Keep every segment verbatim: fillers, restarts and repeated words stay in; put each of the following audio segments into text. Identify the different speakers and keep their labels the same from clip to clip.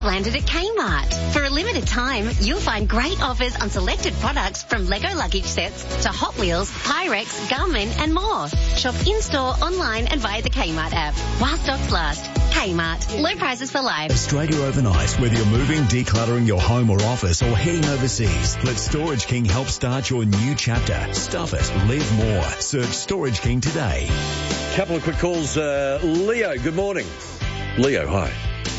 Speaker 1: Landed at Kmart. For a limited time, you'll find great offers on selected products from Lego luggage sets to Hot Wheels, Pyrex, Garmin and more. Shop in-store, online and via the Kmart app. While stocks last. Kmart. Low prices for life.
Speaker 2: Australia overnight. Whether you're moving, decluttering your home or office or heading overseas, let Storage King help start your new chapter. Stuff it. Live more. Search Storage King today.
Speaker 3: Couple of quick calls. Uh, Leo, good morning. Leo, hi.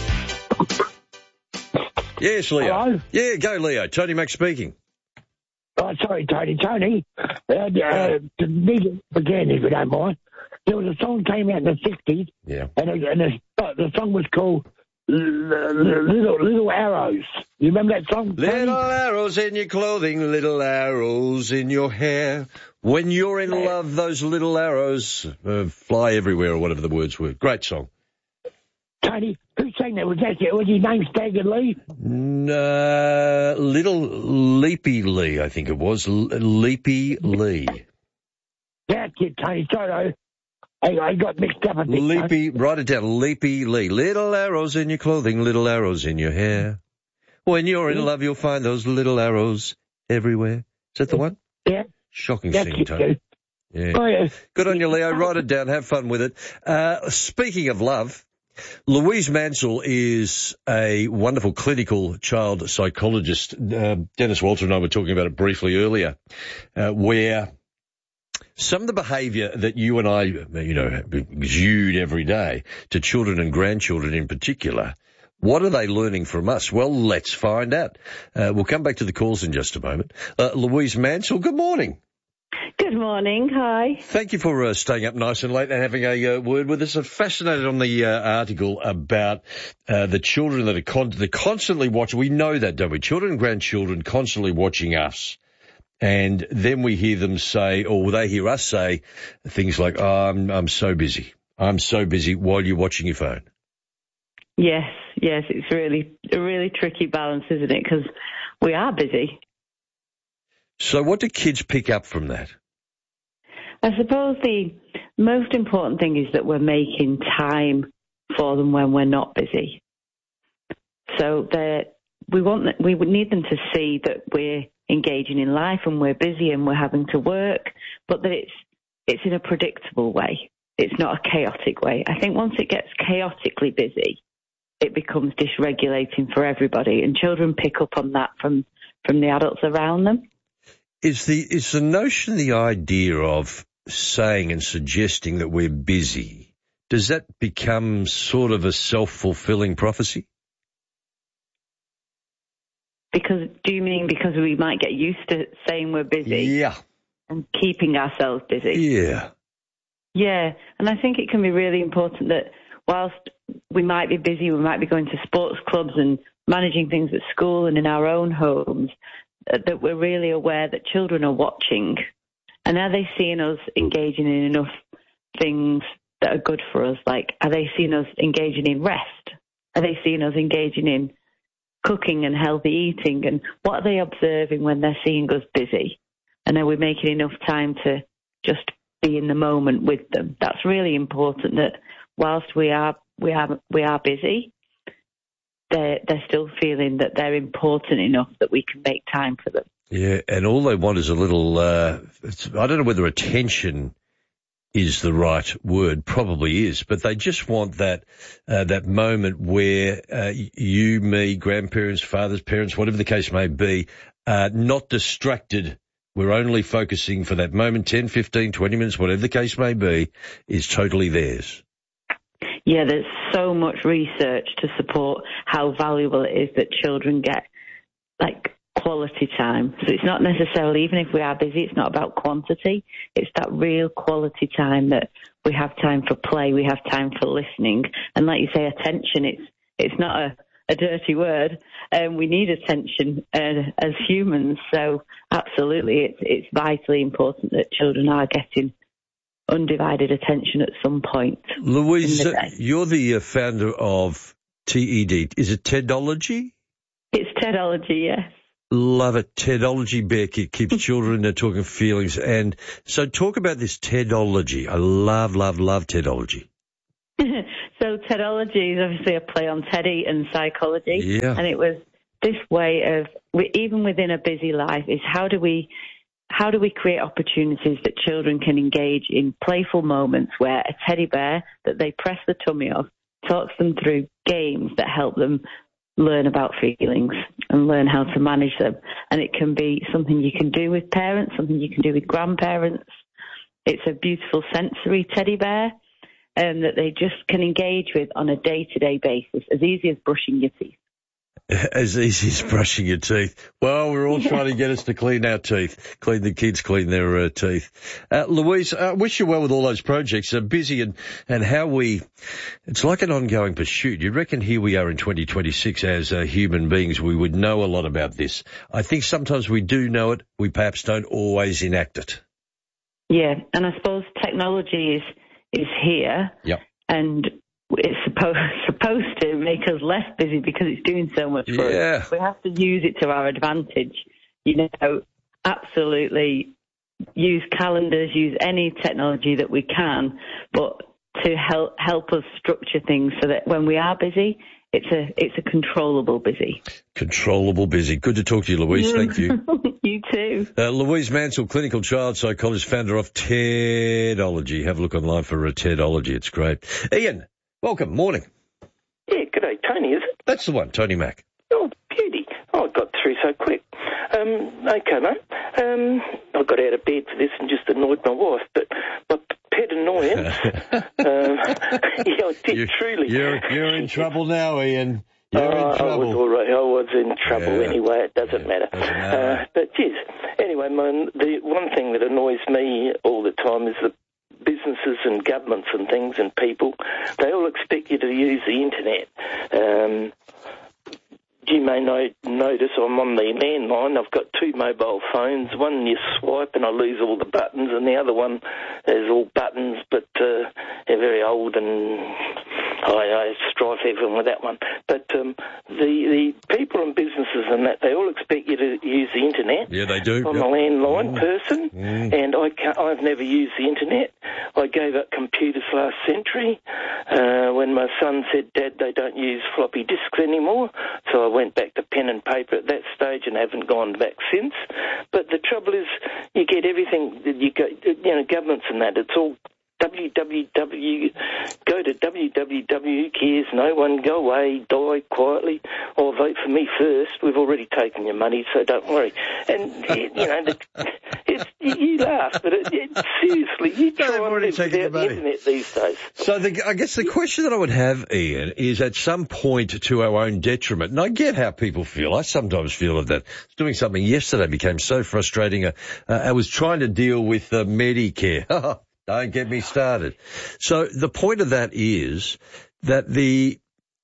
Speaker 3: Yes, Leo.
Speaker 4: Hello?
Speaker 3: Yeah, go, Leo. Tony Mac speaking.
Speaker 4: Oh, sorry, Tony. Tony, uh, uh, to dig again, if you don't mind, there was a song came out in the sixties,
Speaker 3: Yeah.
Speaker 4: and, it, and the, the song was called L- L- Little Little Arrows. You remember that song? Tony?
Speaker 3: Little arrows in your clothing, little arrows in your hair. When you're in love, those little arrows uh, fly everywhere, or whatever the words were. Great song.
Speaker 4: Tony, who sang that? Was that was his name Stagger Lee?
Speaker 3: Uh, little Leapy Lee, I think it was. L- Leapy Lee.
Speaker 4: That's it, Tony. Sorry, I, I got mixed up a bit.
Speaker 3: Leapy, write it down. Leapy Lee. Little arrows in your clothing, little arrows in your hair. When you're in love, you'll find those little arrows everywhere. Is that the one?
Speaker 4: Yeah.
Speaker 3: Shocking
Speaker 4: That's
Speaker 3: singing,
Speaker 4: it,
Speaker 3: Tony. Yeah.
Speaker 4: Oh, yeah.
Speaker 3: Good on you, Leo. Write it down. Have fun with it. Uh, speaking of love, Louise Mansell is a wonderful clinical child psychologist. Uh, Dennis Walter and I were talking about it briefly earlier, uh, where some of the behaviour that you and I, you know, exude every day to children and grandchildren in particular, what are they learning from us? Well, let's find out. Uh, we'll come back to the calls in just a moment. Uh, Louise Mansell, good morning.
Speaker 5: Good morning. Hi.
Speaker 3: Thank you for uh, staying up nice and late and having a uh, word with us. I'm fascinated on the uh, article about uh, the children that are con- they're constantly watching. We know that, don't we? Children and grandchildren constantly watching us. And then we hear them say, or they hear us say, things like, oh, I'm, I'm so busy. I'm so busy while you're watching your phone.
Speaker 5: Yes, yes. It's really a really tricky balance, isn't it? Because we are busy.
Speaker 3: So what do kids pick up from that?
Speaker 5: I suppose the most important thing is that we're making time for them when we're not busy. So we want we would need them to see that we're engaging in life and we're busy and we're having to work, but that it's it's in a predictable way. It's not a chaotic way. I think once it gets chaotically busy, it becomes dysregulating for everybody, and children pick up on that from, from the adults around them.
Speaker 3: Is the is the notion, the idea of saying and suggesting that we're busy, does that become sort of a self-fulfilling prophecy?
Speaker 5: Because do you mean because we might get used to saying we're busy?
Speaker 3: Yeah.
Speaker 5: And keeping ourselves busy?
Speaker 3: Yeah.
Speaker 5: Yeah, and I think it can be really important that whilst we might be busy, we might be going to sports clubs and managing things at school and in our own homes, that we're really aware that children are watching, and are they seeing us engaging in enough things that are good for us? Like, are they seeing us engaging in rest? Are they seeing us engaging in cooking and healthy eating? And what are they observing when they're seeing us busy? And are we making enough time to just be in the moment with them? That's really important, that whilst we are we are we are busy, They're, they're still feeling that they're important enough that we can make time for them.
Speaker 3: Yeah, and all they want is a little, uh, it's, I don't know whether attention is the right word, probably is, but they just want that uh, that moment where uh, you, me, grandparents, fathers, parents, whatever the case may be, uh, not distracted. We're only focusing for that moment, ten, fifteen, twenty minutes, whatever the case may be, is totally theirs.
Speaker 5: Yeah, there's so much research to support how valuable it is that children get, like, quality time. So it's not necessarily, even if we are busy, it's not about quantity. It's that real quality time, that we have time for play, we have time for listening. And like you say, attention, it's it's not a, a dirty word. Um, we need attention uh, as humans. So absolutely, it's, it's vitally important that children are getting undivided attention at some point.
Speaker 3: Louise, you're the uh, founder of T E D. Is it TEDology?
Speaker 5: It's TEDology, yes.
Speaker 3: Love it. TEDology, Beck. It keeps children uh, talking feelings. And so talk about this TEDology. I love, love, love TEDology.
Speaker 5: So So Tedology is obviously a play on Teddy and psychology.
Speaker 3: Yeah.
Speaker 5: And it was this way of, even within a busy life, is how do we how do we create opportunities that children can engage in playful moments where a teddy bear that they press the tummy of talks them through games that help them learn about feelings and learn how to manage them. And it can be something you can do with parents, something you can do with grandparents. It's a beautiful sensory teddy bear um, that they just can engage with on a day-to-day basis, as easy as brushing your teeth.
Speaker 3: As easy as brushing your teeth. Well, we're all trying to get us to clean our teeth, clean the kids, clean their uh, teeth. Uh, Louise, I uh, wish you well with all those projects. They're busy and, and how we, it's like an ongoing pursuit. You reckon here we are in twenty twenty-six as uh, human beings, we would know a lot about this. I think sometimes we do know it, we perhaps don't always enact it.
Speaker 5: Yeah, and I suppose technology is, is here.
Speaker 3: Yep.
Speaker 5: And it's supposed supposed to make us less busy because it's doing so much for
Speaker 3: yeah.
Speaker 5: us. We have to use it to our advantage. You know, absolutely use calendars, use any technology that we can, but to help help us structure things so that when we are busy, it's a it's a controllable busy.
Speaker 3: Controllable busy. Good to talk to you, Louise. Thank you.
Speaker 5: You too.
Speaker 3: Uh, Louise Mansell, clinical child psychologist, founder of Tedology. Have a look online for a Tedology. It's great. Ian. Welcome. Morning.
Speaker 6: Yeah, good day. Tony, is it?
Speaker 3: That's the one, Tony Mack.
Speaker 6: Oh, beauty. Oh, I got through so quick. Um, okay, mate. Um, I got out of bed for this and just annoyed my wife, but my pet annoyance, um, yeah, I did
Speaker 3: you,
Speaker 6: truly.
Speaker 3: You're, you're in trouble now, Ian. You're
Speaker 6: uh,
Speaker 3: in trouble.
Speaker 6: I was all right. I was in trouble
Speaker 3: yeah.
Speaker 6: anyway. It doesn't
Speaker 3: yeah,
Speaker 6: matter.
Speaker 3: Doesn't matter.
Speaker 6: Uh, but, yes. Anyway, my, the one thing that annoys me all the time is the businesses and governments and things and people, they all expect you to use the internet. Um, you may know, notice I'm on the landline. I've got two mobile phones. One you swipe and I lose all the buttons, and the other one is all buttons, but uh, they're very old, and I, I strife everyone with that one. But um, the, the people and businesses and that, they all expect you to use the internet.
Speaker 3: Yeah, they do.
Speaker 6: I'm
Speaker 3: yep.
Speaker 6: a landline
Speaker 3: mm.
Speaker 6: person,
Speaker 3: mm.
Speaker 6: and I can't, I've never used the internet. I gave up computers last century uh, when my son said, Dad, they don't use floppy disks anymore. So I went back to pen and paper at that stage and haven't gone back since. But the trouble is, you get everything, you go, you know, governments and that, it's all w w w, go to w w w, who cares, no one, go away, die quietly, or vote for me first. We've already taken your money, so don't worry. And, you know, the, it's, you laugh, but it, it, seriously, you try
Speaker 3: No,
Speaker 6: and live without the internet these days.
Speaker 3: So the, I guess the question that I would have, Ian, is at some point to our own detriment, and I get how people feel. I sometimes feel of that. I was doing something yesterday, became so frustrating. Uh, uh, I was trying to deal with uh, Medicare. Don't get me started. So the point of that is that the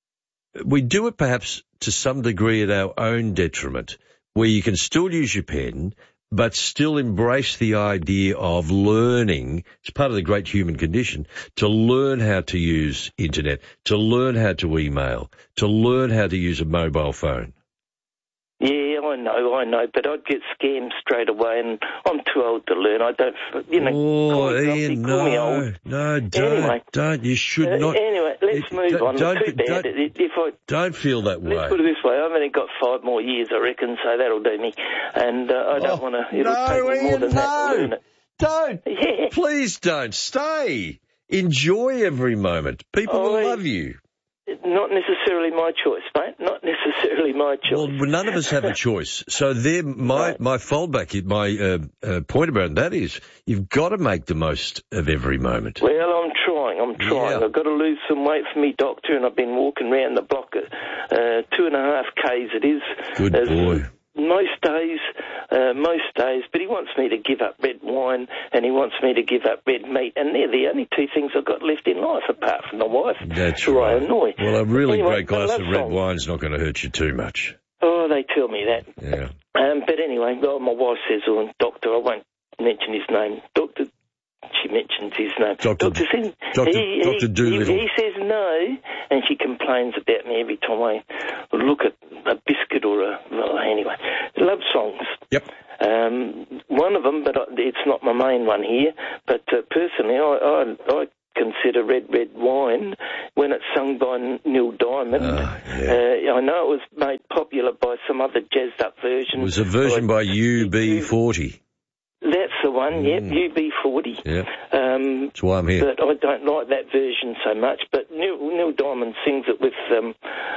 Speaker 3: we do it perhaps to some degree at our own detriment, where you can still use your pen, but still embrace the idea of learning. It's part of the great human condition to learn how to use internet, to learn how to email, to learn how to use a mobile phone.
Speaker 6: Yeah, I know, I know, but I'd get scammed straight away, and I'm too old to learn. I don't, you know.
Speaker 3: Oh,
Speaker 6: call me
Speaker 3: Ian,
Speaker 6: grumpy, call me
Speaker 3: no,
Speaker 6: old.
Speaker 3: no, don't,
Speaker 6: anyway,
Speaker 3: don't. You should
Speaker 6: uh,
Speaker 3: not.
Speaker 6: Anyway, let's
Speaker 3: it,
Speaker 6: move on.
Speaker 3: Don't,
Speaker 6: Too bad.
Speaker 3: don't,
Speaker 6: if I
Speaker 3: don't feel that way.
Speaker 6: Let's put it this way: I've only got five more years, I reckon, so that'll do me. And uh, I don't
Speaker 3: oh,
Speaker 6: want to. It'll
Speaker 3: no,
Speaker 6: take me more
Speaker 3: Ian,
Speaker 6: than
Speaker 3: no.
Speaker 6: that to learn it.
Speaker 3: Don't.
Speaker 6: Yeah.
Speaker 3: Please don't. Stay. Enjoy every moment. People
Speaker 6: Oh,
Speaker 3: will love you.
Speaker 6: Not necessarily my choice, mate. Not necessarily my choice.
Speaker 3: Well, none of us have a choice. So there, my,
Speaker 6: Right.
Speaker 3: my fallback, my uh, uh, point about that is you've got to make the most of every moment.
Speaker 6: Well, I'm trying. I'm trying.
Speaker 3: Yeah.
Speaker 6: I've got to lose some weight for me doctor, and I've been walking around the block at uh, two and a half Ks it is.
Speaker 3: Good
Speaker 6: As
Speaker 3: boy.
Speaker 6: Most days, uh, most days, but he wants me to give up red wine and he wants me to give up red meat, and they're the only two things I've got left in life apart from the wife.
Speaker 3: That's
Speaker 6: who
Speaker 3: right.
Speaker 6: I annoy.
Speaker 3: Well, a really
Speaker 6: Anyway,
Speaker 3: great glass
Speaker 6: I
Speaker 3: of
Speaker 6: love
Speaker 3: red
Speaker 6: songs.
Speaker 3: wine's not going to hurt you too much.
Speaker 6: Oh, they tell me that.
Speaker 3: Yeah.
Speaker 6: Um, but anyway, well, my wife says, oh, doctor, I won't mention his name. Doctor, she mentions his name.
Speaker 3: Doctor
Speaker 6: Doctor, says,
Speaker 3: Doctor-
Speaker 6: he,
Speaker 3: Doctor
Speaker 6: he,
Speaker 3: Doolittle.
Speaker 6: He, he says no, and she complains about me every time I look at a biscuit or a... Well, anyway, love songs.
Speaker 3: Yep.
Speaker 6: Um, one of them, but it's not my main one here, but uh, personally, I, I, I can consider Red, Red Wine when it's sung by Neil Diamond.
Speaker 3: Oh, yeah.
Speaker 6: uh, I know it was made popular by some other jazzed-up version.
Speaker 3: It was a version by U B forty.
Speaker 6: That's the one, yep,
Speaker 3: Mm.
Speaker 6: U B forty.
Speaker 3: Yeah.
Speaker 6: Um,
Speaker 3: That's why I'm here.
Speaker 6: But I don't like that version so much. But Neil, Neil Diamond sings it with um,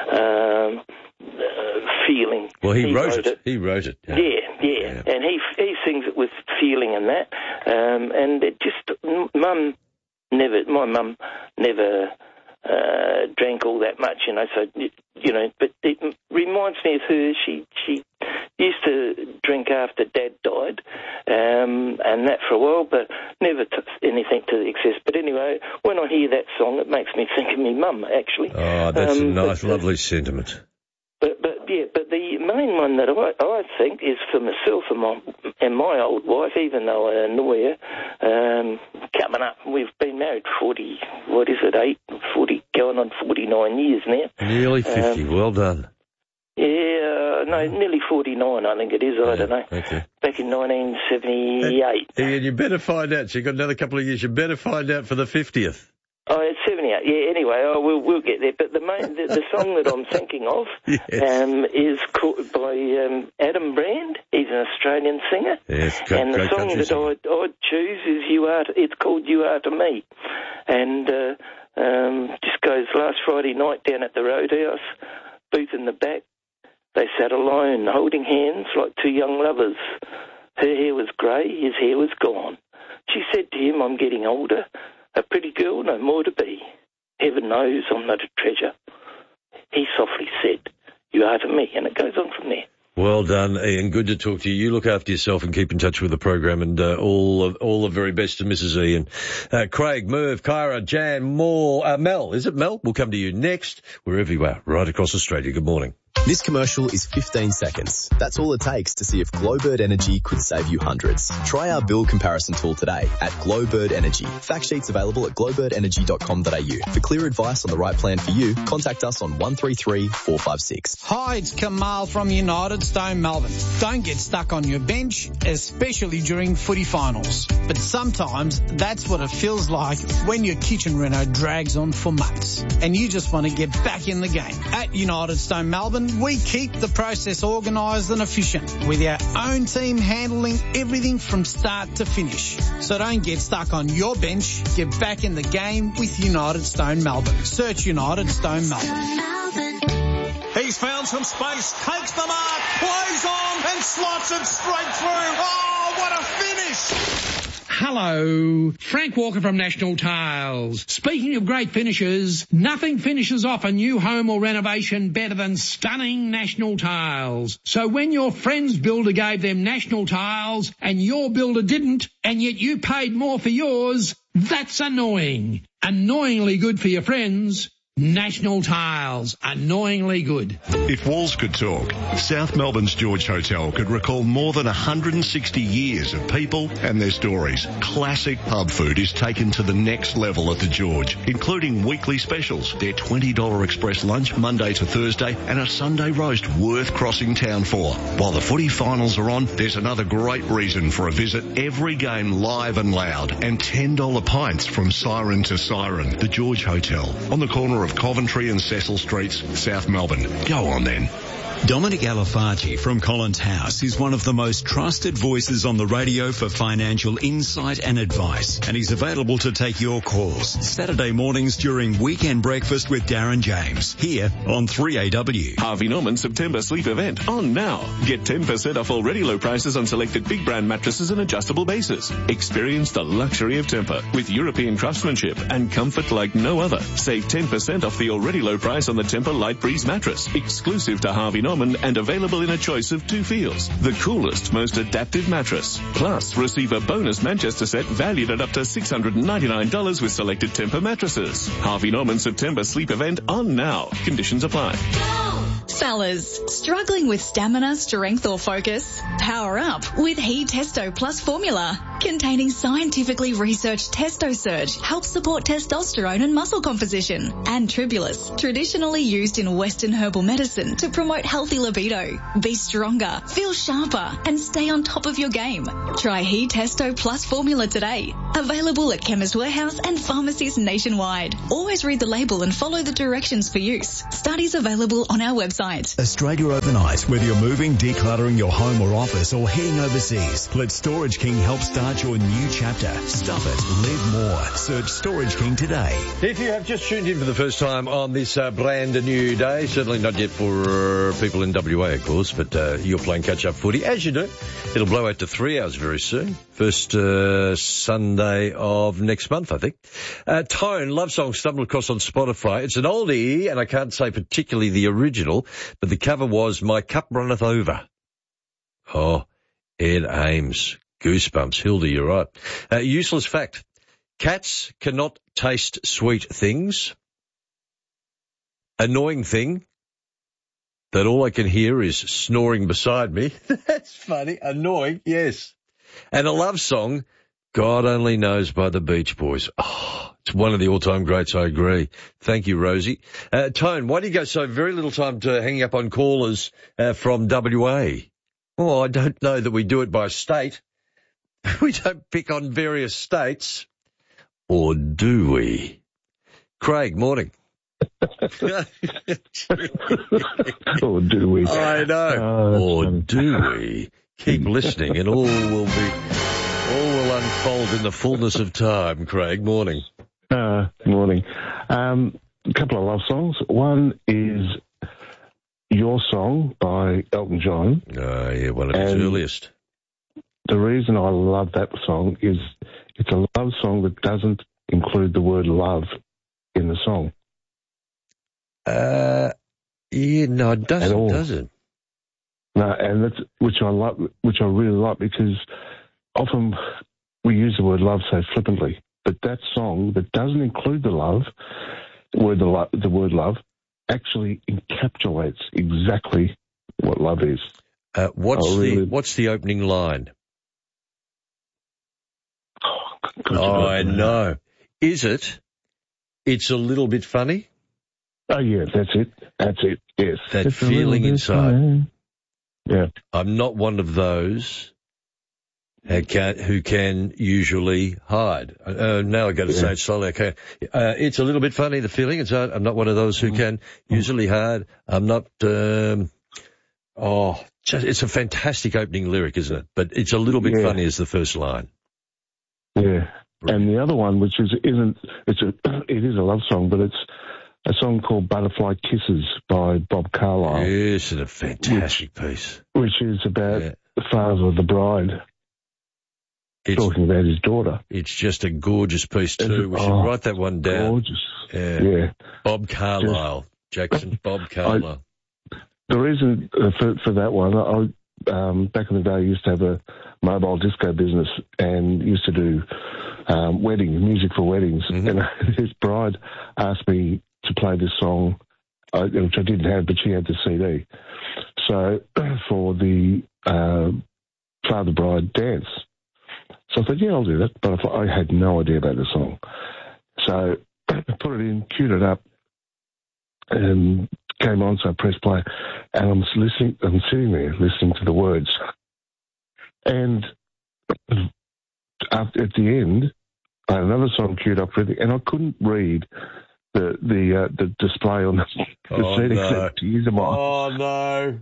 Speaker 6: um, uh, feeling.
Speaker 3: Well, he,
Speaker 6: he
Speaker 3: wrote,
Speaker 6: wrote
Speaker 3: it.
Speaker 6: it.
Speaker 3: He wrote it.
Speaker 6: Yeah, yeah,
Speaker 3: Yeah.
Speaker 6: and he he sings it with feeling and that. Um, and it just, Mum never, my mum never uh, drank all that much, you know. So you know, but it reminds me of her. She she used to drink after Dad died, um, and that for a while, but never t- anything to the excess. But anyway, when I hear that song, it makes me think of me mum, actually.
Speaker 3: Oh, that's
Speaker 6: Um,
Speaker 3: a nice,
Speaker 6: but,
Speaker 3: lovely sentiment.
Speaker 6: But, but yeah, but the main one that I, I think is for myself and my and my old wife, even though I annoy her, um, coming up, we've been married forty, what is it, eight, forty, going on forty-nine years now.
Speaker 3: Nearly fifty.
Speaker 6: Um,
Speaker 3: Well done.
Speaker 6: Yeah, no, nearly forty-nine, I think it is. I
Speaker 3: Yeah,
Speaker 6: don't know.
Speaker 3: okay.
Speaker 6: Back in nineteen seventy-eight.
Speaker 3: Ian, you better find out. So you've got another couple of years. You better find out for the fiftieth.
Speaker 6: Oh, it's seventy-eight. Yeah, anyway, oh, we'll, we'll get there. But the main, the, the song that I'm thinking of
Speaker 3: Yes.
Speaker 6: um, is called by um, Adam Brand. He's an Australian singer.
Speaker 3: Yes, great,
Speaker 6: and the
Speaker 3: great
Speaker 6: song
Speaker 3: country
Speaker 6: that
Speaker 3: singer.
Speaker 6: I'd, I'd choose is You Are. To, it's called You Are to Me. And uh, um, just goes last Friday night down at the Roadhouse, booth in the back. They sat alone, holding hands like two young lovers. Her hair was grey, his hair was gone. She said to him, I'm getting older, a pretty girl, no more to be. Heaven knows I'm not a treasure. He softly said, You are to me, and it goes on from there.
Speaker 3: Well done, Ian. Good to talk to you. You look after yourself and keep in touch with the program, and uh, all of, all the very best to Missus Ian. Uh, Craig, Merv, Kyra, Jan, Moore, uh, Mel. Is it Mel? We'll come to you next, wherever you are, right across Australia. Good morning.
Speaker 7: This commercial is fifteen seconds. That's all it takes to see if Glowbird Energy could save you hundreds. Try our bill comparison tool today at Glowbird Energy. Fact sheets available at glowbird energy dot com dot a u. For clear advice on the right plan for you, contact us on one three three, four five six.
Speaker 8: Hi, it's Kamal from United Stone Melbourne. Don't get stuck on your bench, especially during footy finals. But sometimes that's what it feels like when your kitchen reno drags on for months and you just want to get back in the game. At United Stone Melbourne, we keep the process organised and efficient with our own team handling everything from start to finish. So don't get stuck on your bench. Get back in the game with United Stone Melbourne. Search United Stone Melbourne.
Speaker 9: He's found some space, takes the mark, plays on and slots it straight through. Oh, what a finish!
Speaker 10: Hello, Frank Walker from National Tiles. Speaking of great finishes, nothing finishes off a new home or renovation better than stunning National Tiles. So when your friend's builder gave them National Tiles and your builder didn't, and yet you paid more for yours, that's annoying. Annoyingly good for your friends. National Tiles, annoyingly good.
Speaker 11: If walls could talk, South Melbourne's George Hotel could recall more than one hundred sixty years of people and their stories. Classic pub food is taken to the next level at the George, including weekly specials, their twenty dollars express lunch Monday to Thursday, and a Sunday roast worth crossing town for. While the footy finals are on, there's another great reason for a visit. Every game live and loud, and ten dollars pints from siren to siren. The George Hotel, on the corner of Coventry and Cecil Streets, South Melbourne. Go on then.
Speaker 12: Dominic Alifati from Collins House is one of the most trusted voices on the radio for financial insight and advice, and he's available to take your calls Saturday mornings during Weekend Breakfast with Darren James, here on three A W.
Speaker 13: Harvey Norman September sleep event on now. Get ten percent off already low prices on selected big brand mattresses and adjustable bases. Experience the luxury of Tempur with European craftsmanship and comfort like no other. Save ten percent off the already low price on the Tempur Light Breeze mattress, exclusive to Harvey Norman and available in a choice of two feels. The coolest, most adaptive mattress. Plus, receive a bonus Manchester set valued at up to six hundred ninety-nine dollars with selected Tempur mattresses. Harvey Norman September sleep event on now. Conditions apply.
Speaker 14: Go! Fellas, struggling with stamina, strength or focus? Power up with He Testo Plus formula. Containing scientifically researched Testo Surge helps support testosterone and muscle composition. And Tribulus, traditionally used in Western herbal medicine to promote healthy libido. Be stronger, feel sharper and stay on top of your game. Try He Testo Plus formula today. Available at Chemist Warehouse and pharmacies nationwide. Always read the label and follow the directions for use. Studies available on our website.
Speaker 2: Australia Overnight. Whether you're moving, decluttering your home or office, or heading overseas, let Storage King help start your new chapter. Stuff it. Live more. Search Storage King today.
Speaker 3: If you have just tuned in for the first time on this uh, brand new day, certainly not yet for uh, people in W A, of course, but uh, you're playing catch-up footy, as you do. It'll blow out to three hours very soon. First uh, Sunday of next month, I think. Uh, Tone, Love Song, stumbled across on Spotify. It's an oldie, and I can't say particularly the original, but the cover was My Cup Runneth Over. Oh, Ed Ames. Goosebumps. Hilda, you're right. Uh, useless fact. Cats cannot taste sweet things. Annoying thing that all I can hear is snoring beside me. That's funny. Annoying, yes. And a love song, God Only Knows by the Beach Boys. Oh, it's one of the all-time greats, I agree. Thank you, Rosie. Uh, Tone, why do you go so very little time to hanging up on callers uh, from W A? Oh, I don't know that we do it by state. We don't pick on various states. Or do we? Craig, morning.
Speaker 15: Or do we?
Speaker 3: I know.
Speaker 15: Oh,
Speaker 3: or
Speaker 15: funny.
Speaker 3: do we? Keep listening and all will be, all will unfold in the fullness of time. Craig, morning.
Speaker 15: Uh, morning. Um, a couple of love songs. One is Your Song by Elton John.
Speaker 3: Oh, yeah, one of his
Speaker 15: And
Speaker 3: earliest.
Speaker 15: The reason I love that song is it's a love song that doesn't include the word love in the song.
Speaker 3: Uh, yeah, no, it
Speaker 15: At
Speaker 3: doesn't,
Speaker 15: all.
Speaker 3: does it?
Speaker 15: No, and that's which I like, which I really like, because often we use the word love so flippantly, but that song that doesn't include the love, word the, lo- the word love, actually encapsulates exactly what love is.
Speaker 3: Uh, what's
Speaker 15: I really-
Speaker 3: the what's the opening line?
Speaker 15: God,
Speaker 3: Oh, I know. Is it? It's a little bit funny.
Speaker 15: Oh yeah, that's it. That's it. Yes.
Speaker 3: That
Speaker 15: It's a
Speaker 3: feeling
Speaker 15: little bit
Speaker 3: inside.
Speaker 15: funny. Yeah.
Speaker 3: I'm not one of those who can, who can usually hide. Uh, now I got to
Speaker 15: Yeah.
Speaker 3: say it slowly. Okay. Uh, it's a little bit funny, the feeling inside. I'm not one of those who can usually hide. I'm not, um, oh, just, it's a fantastic opening lyric, isn't it? But it's a little bit
Speaker 15: Yeah.
Speaker 3: funny as the first line.
Speaker 15: Yeah. And the other one, which is isn't it's a it is a love song, but it's a song called Butterfly Kisses by Bob Carlyle.
Speaker 3: Yes, and a fantastic
Speaker 15: which,
Speaker 3: piece.
Speaker 15: Which is about
Speaker 3: Yeah.
Speaker 15: the father of the bride
Speaker 3: It's,
Speaker 15: talking about his daughter.
Speaker 3: it's just a gorgeous piece too. We should
Speaker 15: Oh,
Speaker 3: write that one down.
Speaker 15: Gorgeous.
Speaker 3: Yeah.
Speaker 15: Yeah.
Speaker 3: Bob Carlyle. Jackson, Bob Carlyle.
Speaker 15: The reason uh, for, for that one, I, um, back in the day, I used to have a mobile disco business and used to do um, weddings, music for weddings.
Speaker 3: Mm-hmm.
Speaker 15: And his bride asked me to play this song, uh, which I didn't have, but she had the C D. So for the uh, father bride dance. So I said, yeah, I'll do that. But I, thought, I had no idea about the song. So I put it in, queued it up, and came on, so I pressed play, and I'm listening. I'm sitting there listening to the words, and after, at the end, I had another song queued up for it, and I couldn't read the the uh, the display on the, the
Speaker 3: Oh,
Speaker 15: C D
Speaker 3: no.
Speaker 15: except to use them on.
Speaker 3: Oh, no.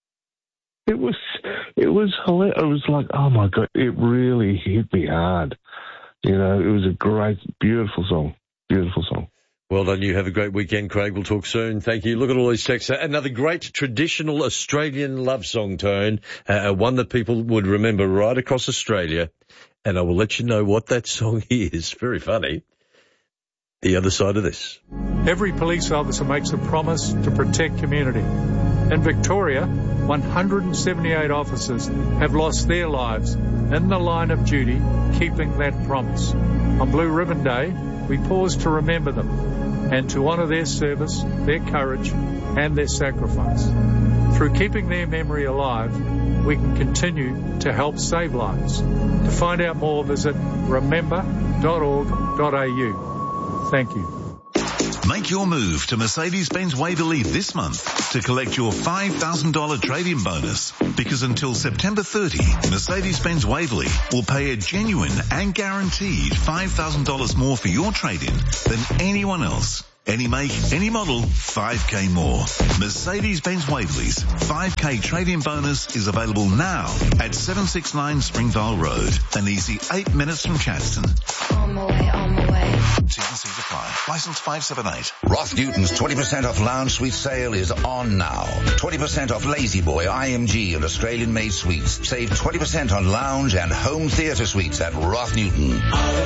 Speaker 15: It was it was hilarious. It was like, oh my God, it really hit me hard. You know, it was a great, beautiful song, beautiful song.
Speaker 3: Well done. You have a great weekend, Craig. We'll talk soon. Thank you. Look at all these texts. Another great traditional Australian love song, Tone, uh, one that people would remember right across Australia. And I will let you know what that song is. Very funny. The other side of this.
Speaker 16: Every police officer makes a promise to protect community. In Victoria, one hundred seventy-eight officers have lost their lives in the line of duty, keeping that promise. On Blue Ribbon Day, we pause to remember them and to honour their service, their courage and their sacrifice. Through keeping their memory alive, we can continue to help save lives. To find out more, visit remember dot org dot a u. Thank you.
Speaker 17: Make your move to Mercedes-Benz Waverley this month to collect your five thousand dollars trade-in bonus, because until September thirtieth, Mercedes-Benz Waverley will pay a genuine and guaranteed five thousand dollars more for your trade-in than anyone else. Any make, any model, five K more. Mercedes-Benz Waverley's five K trade-in bonus is available now at seven sixty-nine Springvale Road, an easy eight minutes from Chadstone.
Speaker 18: On my way, on my way.
Speaker 17: T's and C's apply. License five seven eight.
Speaker 19: Roth Newton's twenty percent off lounge suite sale is on now. twenty percent off Lazy Boy, I M G and Australian-made suites. Save twenty percent on lounge and home theatre suites at Roth Newton.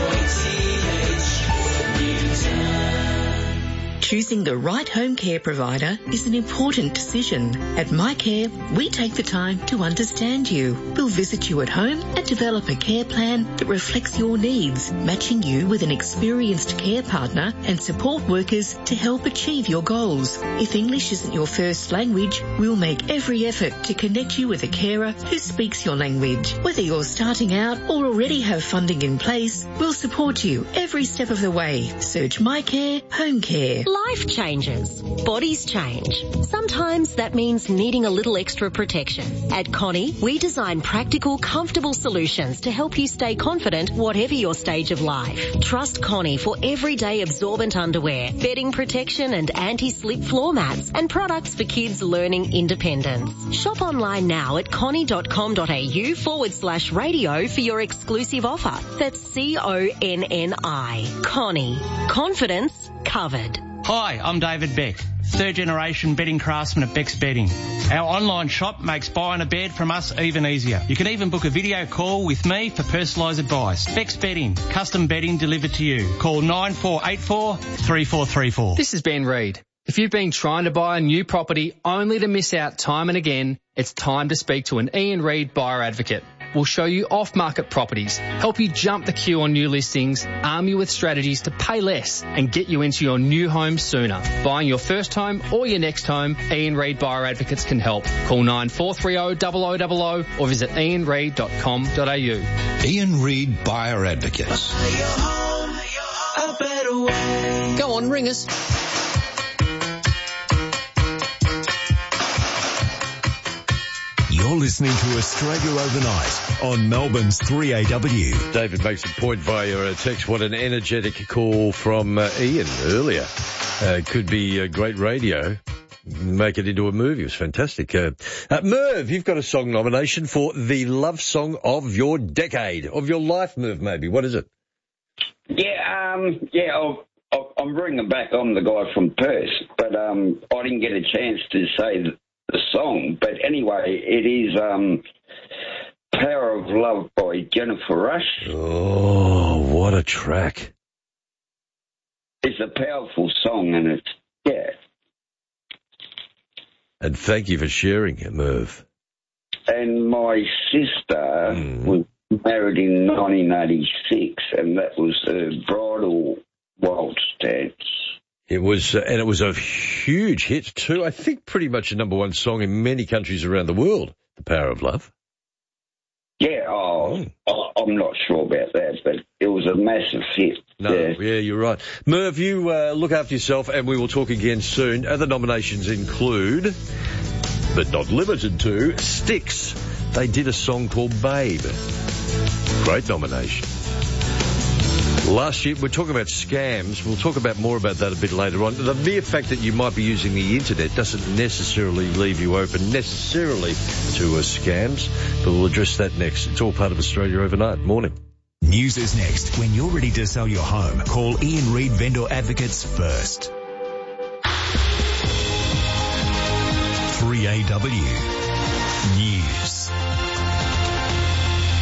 Speaker 20: Choosing the right home care provider is an important decision. At MyCare, we take the time to understand you. We'll visit you at home and develop a care plan that reflects your needs, matching you with an experienced care partner and support workers to help achieve your goals. If English isn't your first language, we'll make every effort to connect you with a carer who speaks your language. Whether you're starting out or already have funding in place, we'll support you every step of the way. Search MyCare Home Care.
Speaker 21: Life changes. Bodies change. Sometimes that means needing a little extra protection. At Connie, we design practical, comfortable solutions to help you stay confident whatever your stage of life. Trust Connie for everyday absorbent underwear, bedding protection and anti-slip floor mats, and products for kids learning independence. Shop online now at connie.com.au forward slash radio for your exclusive offer. That's C O N N I. Connie. Confidence covered.
Speaker 22: Hi, I'm David Beck, third generation bedding craftsman at Beck's Bedding. Our online shop makes buying a bed from us even easier. You can even book a video call with me for personalised advice. Beck's Bedding, custom bedding delivered to you. Call nine four eight four, three four three four.
Speaker 23: This is Ben Reid. If you've been trying to buy a new property only to miss out time and again, it's time to speak to an Ian Reid buyer advocate. We'll show you off-market properties, help you jump the queue on new listings, arm you with strategies to pay less and get you into your new home sooner. Buying your first home or your next home, Ian Reid Buyer Advocates can help. Call nine four three zero, zero zero zero zero or visit ian reid dot com dot a u.
Speaker 19: Ian Reid Buyer Advocates.
Speaker 23: Go on, ring us.
Speaker 2: You're listening to Australia Overnight on Melbourne's three A W.
Speaker 3: David makes a point via a text. What an energetic call from uh, Ian earlier. Uh, could be a great radio. Make it into a movie. It was fantastic. Uh, uh, Merv, you've got a song nomination for the love song of your decade, of your life, Merv, maybe. What is it?
Speaker 24: Yeah, um, yeah, I'll, I'll, I'm bringing back on the guy from Perth, but um, I didn't get a chance to say the, the song. But anyway, it is um, Power of Love by Jennifer Rush.
Speaker 3: Oh, what a track.
Speaker 24: It's a powerful song, and it's, yeah.
Speaker 3: And thank you for sharing it, Merv.
Speaker 24: And my sister mm. was married in nineteen eighty-six, and that was a bridal waltz dance.
Speaker 3: It was, uh, and it was a huge hit too. I think pretty much a number one song in many countries around the world, The Power of Love.
Speaker 24: Yeah, oh, oh. I'm not sure about that, but it was a massive hit.
Speaker 3: No,
Speaker 24: yeah,
Speaker 3: yeah you're right. Merv, you uh, look after yourself, and we will talk again soon. Other nominations include, but not limited to, Styx. They did a song called Babe. Great nomination. Last year, we're talking about scams. We'll talk about more about that a bit later on. The mere fact that you might be using the internet doesn't necessarily leave you open necessarily to uh, scams, but we'll address that next. It's all part of Australia Overnight. Morning.
Speaker 2: News is next. When you're ready to sell your home, call Ian Reid Vendor Advocates first. three A W News.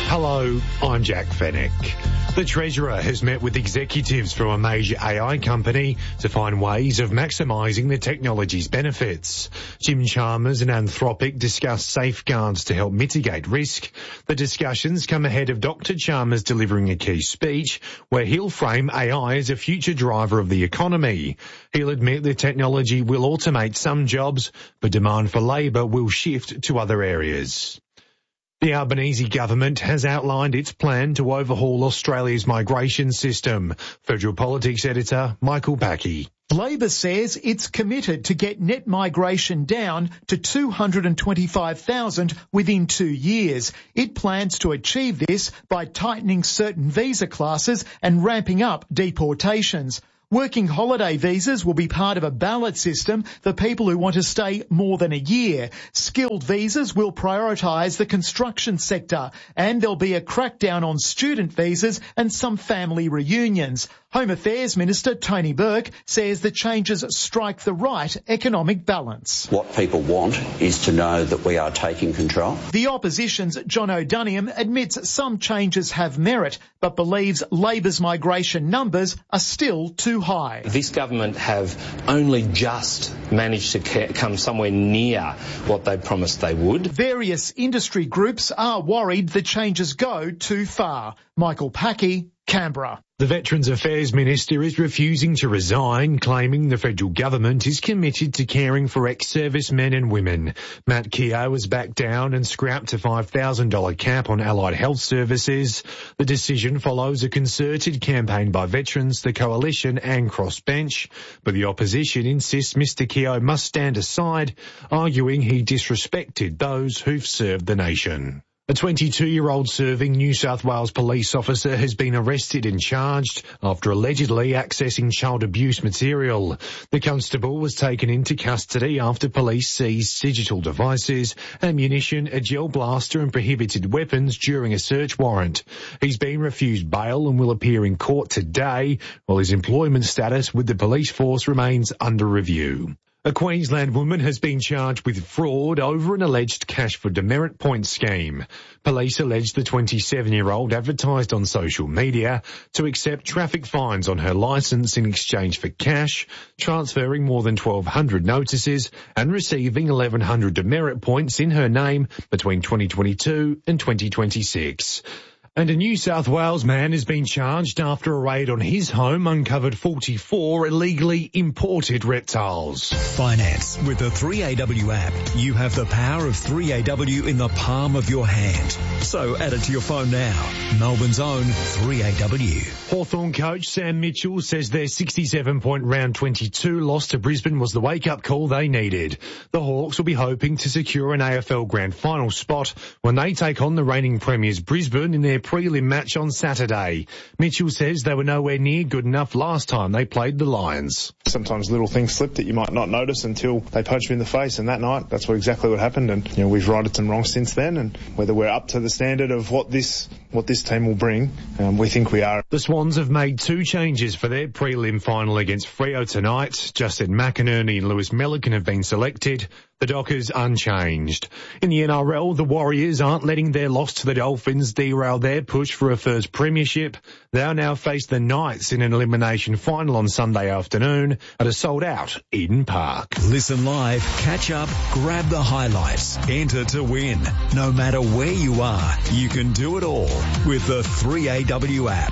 Speaker 1: Hello, I'm Jack Fennick. The Treasurer has met with executives from a major A I company to find ways of maximising the technology's benefits. Jim Chalmers and Anthropic discussed safeguards to help mitigate risk. The discussions come ahead of Doctor Chalmers delivering a key speech where he'll frame A I as a future driver of the economy. He'll admit the technology will automate some jobs, but demand for labour will shift to other areas. The Albanese government has outlined its plan to overhaul Australia's migration system. Federal Politics editor Michael Packey.
Speaker 4: Labor says it's committed to get net migration down to two hundred twenty-five thousand within two years. It plans to achieve this by tightening certain visa classes and ramping up deportations. Working holiday visas will be part of a ballot system for people who want to stay more than a year. Skilled visas will prioritise the construction sector, and there'll be a crackdown on student visas and some family reunions. Home Affairs Minister Tony Burke says the changes strike the right economic balance.
Speaker 5: What people want is to know that we are taking control.
Speaker 4: The opposition's John O'Doniam admits some changes have merit, but believes Labor's migration numbers are still too high.
Speaker 6: This government have only just managed to come somewhere near what they promised they would.
Speaker 4: Various industry groups are worried the changes go too far. Michael Packey, Canberra.
Speaker 1: The Veterans Affairs Minister is refusing to resign, claiming the federal government is committed to caring for ex-servicemen and women. Matt Keogh has backed down and scrapped a five thousand dollars cap on allied health services. The decision follows a concerted campaign by veterans, the Coalition and Crossbench, but the opposition insists Mr Keogh must stand aside, arguing he disrespected those who've served the nation. A twenty-two-year-old serving New South Wales police officer has been arrested and charged after allegedly accessing child abuse material. The constable was taken into custody after police seized digital devices, ammunition, a gel blaster and prohibited weapons during a search warrant. He's been refused bail and will appear in court today, while his employment status with the police force remains under review. A Queensland woman has been charged with fraud over an alleged cash for demerit points scheme. Police allege the twenty-seven-year-old advertised on social media to accept traffic fines on her licence in exchange for cash, transferring more than twelve hundred notices and receiving eleven hundred demerit points in her name between twenty twenty-two and twenty twenty-six. And a New South Wales man has been charged after a raid on his home uncovered forty-four illegally imported reptiles.
Speaker 2: Finance with the three A W app. You have the power of three A W in the palm of your hand. So add it to your phone now. Melbourne's own three A W.
Speaker 1: Hawthorn coach Sam Mitchell says their sixty-seven point round twenty-two loss to Brisbane was the wake-up call they needed. The Hawks will be hoping to secure an A F L Grand Final spot when they take on the reigning premiers Brisbane in their prelim match on Saturday. Mitchell says they were nowhere near good enough last time they played the Lions.
Speaker 25: Sometimes little things slip that you might not notice until they punch you in the face, and that night that's what exactly what happened. And you know, we've righted some wrongs since then, and whether we're up to the standard of what this what this team will bring, um, we think we are.
Speaker 1: The Swans have made two changes for their prelim final against Freo tonight. Justin McInerney and Lewis Melican have been selected. The Dockers unchanged. In the N R L, the Warriors aren't letting their loss to the Dolphins derail their push for a first premiership. They'll now face the Knights in an elimination final on Sunday afternoon at a sold-out Eden Park.
Speaker 2: Listen live, catch up, grab the highlights, enter to win. No matter where you are, you can do it all with the three A W app.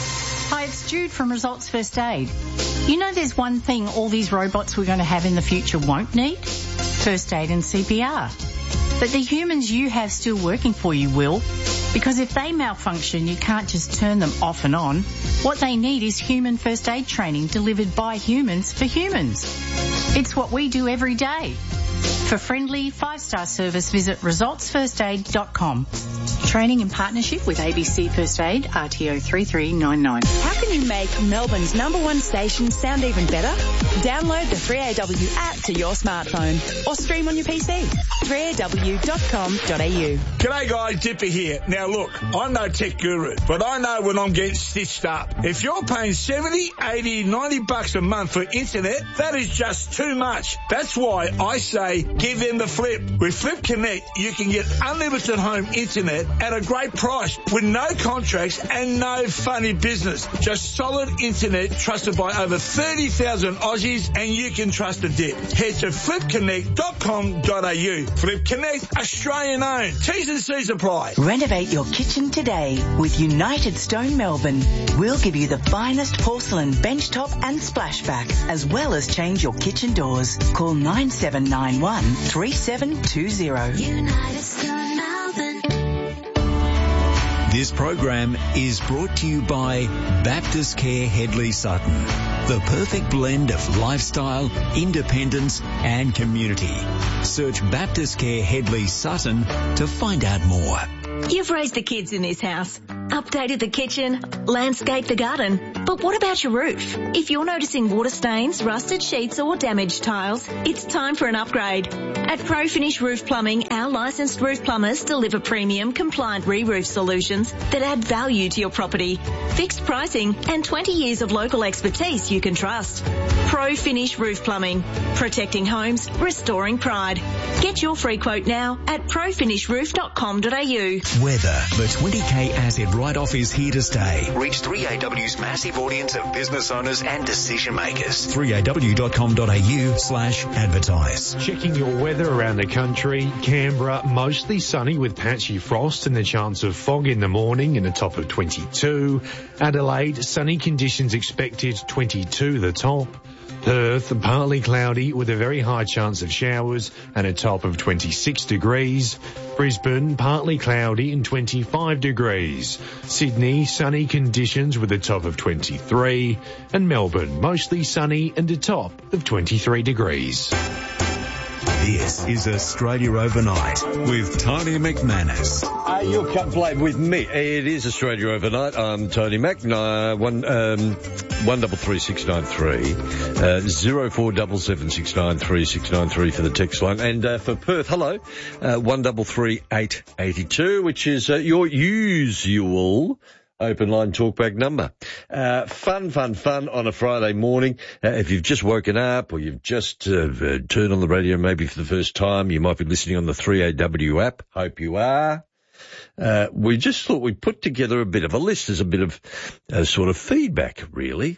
Speaker 26: Hi, it's Jude from Results First Aid. You know there's one thing all these robots we're going to have in the future won't need? First aid and C P R. But the humans you have still working for you will, because if they malfunction, you can't just turn them off and on. What they need is human first aid training delivered by humans for humans. It's what we do every day. For friendly, five-star service, visit results first aid dot com. Training in partnership with A B C First Aid, R T O three three nine nine.
Speaker 27: How can you make Melbourne's number one station sound even better? Download the three A W app to your smartphone or stream on your P C. three A W dot com dot A U.
Speaker 28: G'day guys, Dipper here. Now look, I'm no tech guru, but I know when I'm getting stitched up. If you're paying seventy, eighty, ninety bucks a month for internet, that is just too much. That's why I say give them the flip. With Flip Connect, you can get unlimited home internet at a great price with no contracts and no funny business. Just solid internet trusted by over thirty thousand Aussies, and you can trust a dip. Head to flip connect dot com dot a u. Flip Connect, Australian owned. T's and C's apply.
Speaker 7: Renovate your kitchen today with United Stone Melbourne. We'll give you the finest porcelain benchtop and splashback, as well as change your kitchen doors. Call nine seven nine one, three seven two zero.
Speaker 18: United Stone Melbourne.
Speaker 2: This program is brought to you by Baptist Care Headley Sutton. The perfect blend of lifestyle, independence and community. Search Baptist Care Headley Sutton to find out more.
Speaker 21: You've raised the kids in this house, updated the kitchen, landscaped the garden, but what about your roof? If you're noticing water stains, rusted sheets or damaged tiles, it's time for an upgrade. At ProFinish Roof Plumbing, our licensed roof plumbers deliver premium compliant re-roof solutions that add value to your property. Fixed pricing and twenty years of local expertise you can trust. ProFinish Roof Plumbing, protecting homes, restoring pride. Get your free quote now at pro finish roof dot com dot a u.
Speaker 2: Weather. The twenty K asset write-off is here to stay.
Speaker 8: Reach three A W's massive audience of business owners and decision makers.
Speaker 2: three A W dot com dot a u slash advertise.
Speaker 1: Checking your weather around the country. Canberra, mostly sunny with patchy frost and the chance of fog in the morning and a top of twenty-two. Adelaide, sunny conditions expected, twenty-two the top. Perth, partly cloudy with a very high chance of showers and a top of twenty-six degrees. Brisbane, partly cloudy and twenty-five degrees. Sydney, sunny conditions with a top of twenty-three. And Melbourne, mostly sunny and a top of twenty-three degrees.
Speaker 2: This is Australia Overnight with Tony McManus.
Speaker 3: Uh, you're playing with me. It is Australia Overnight. I'm Tony Mac. No, one, um, one double three six nine three, uh, zero four double seven six nine three six nine three for the text line, and uh, for Perth, hello, uh, one double three eight eighty two, which is uh, your usual open line talkback number. Uh, fun, fun, fun on a Friday morning. Uh, if you've just woken up or you've just uh, uh, turned on the radio maybe for the first time, you might be listening on the three A W app. Hope you are. Uh, we just thought we'd put together a bit of a list as a bit of uh, sort of feedback, really.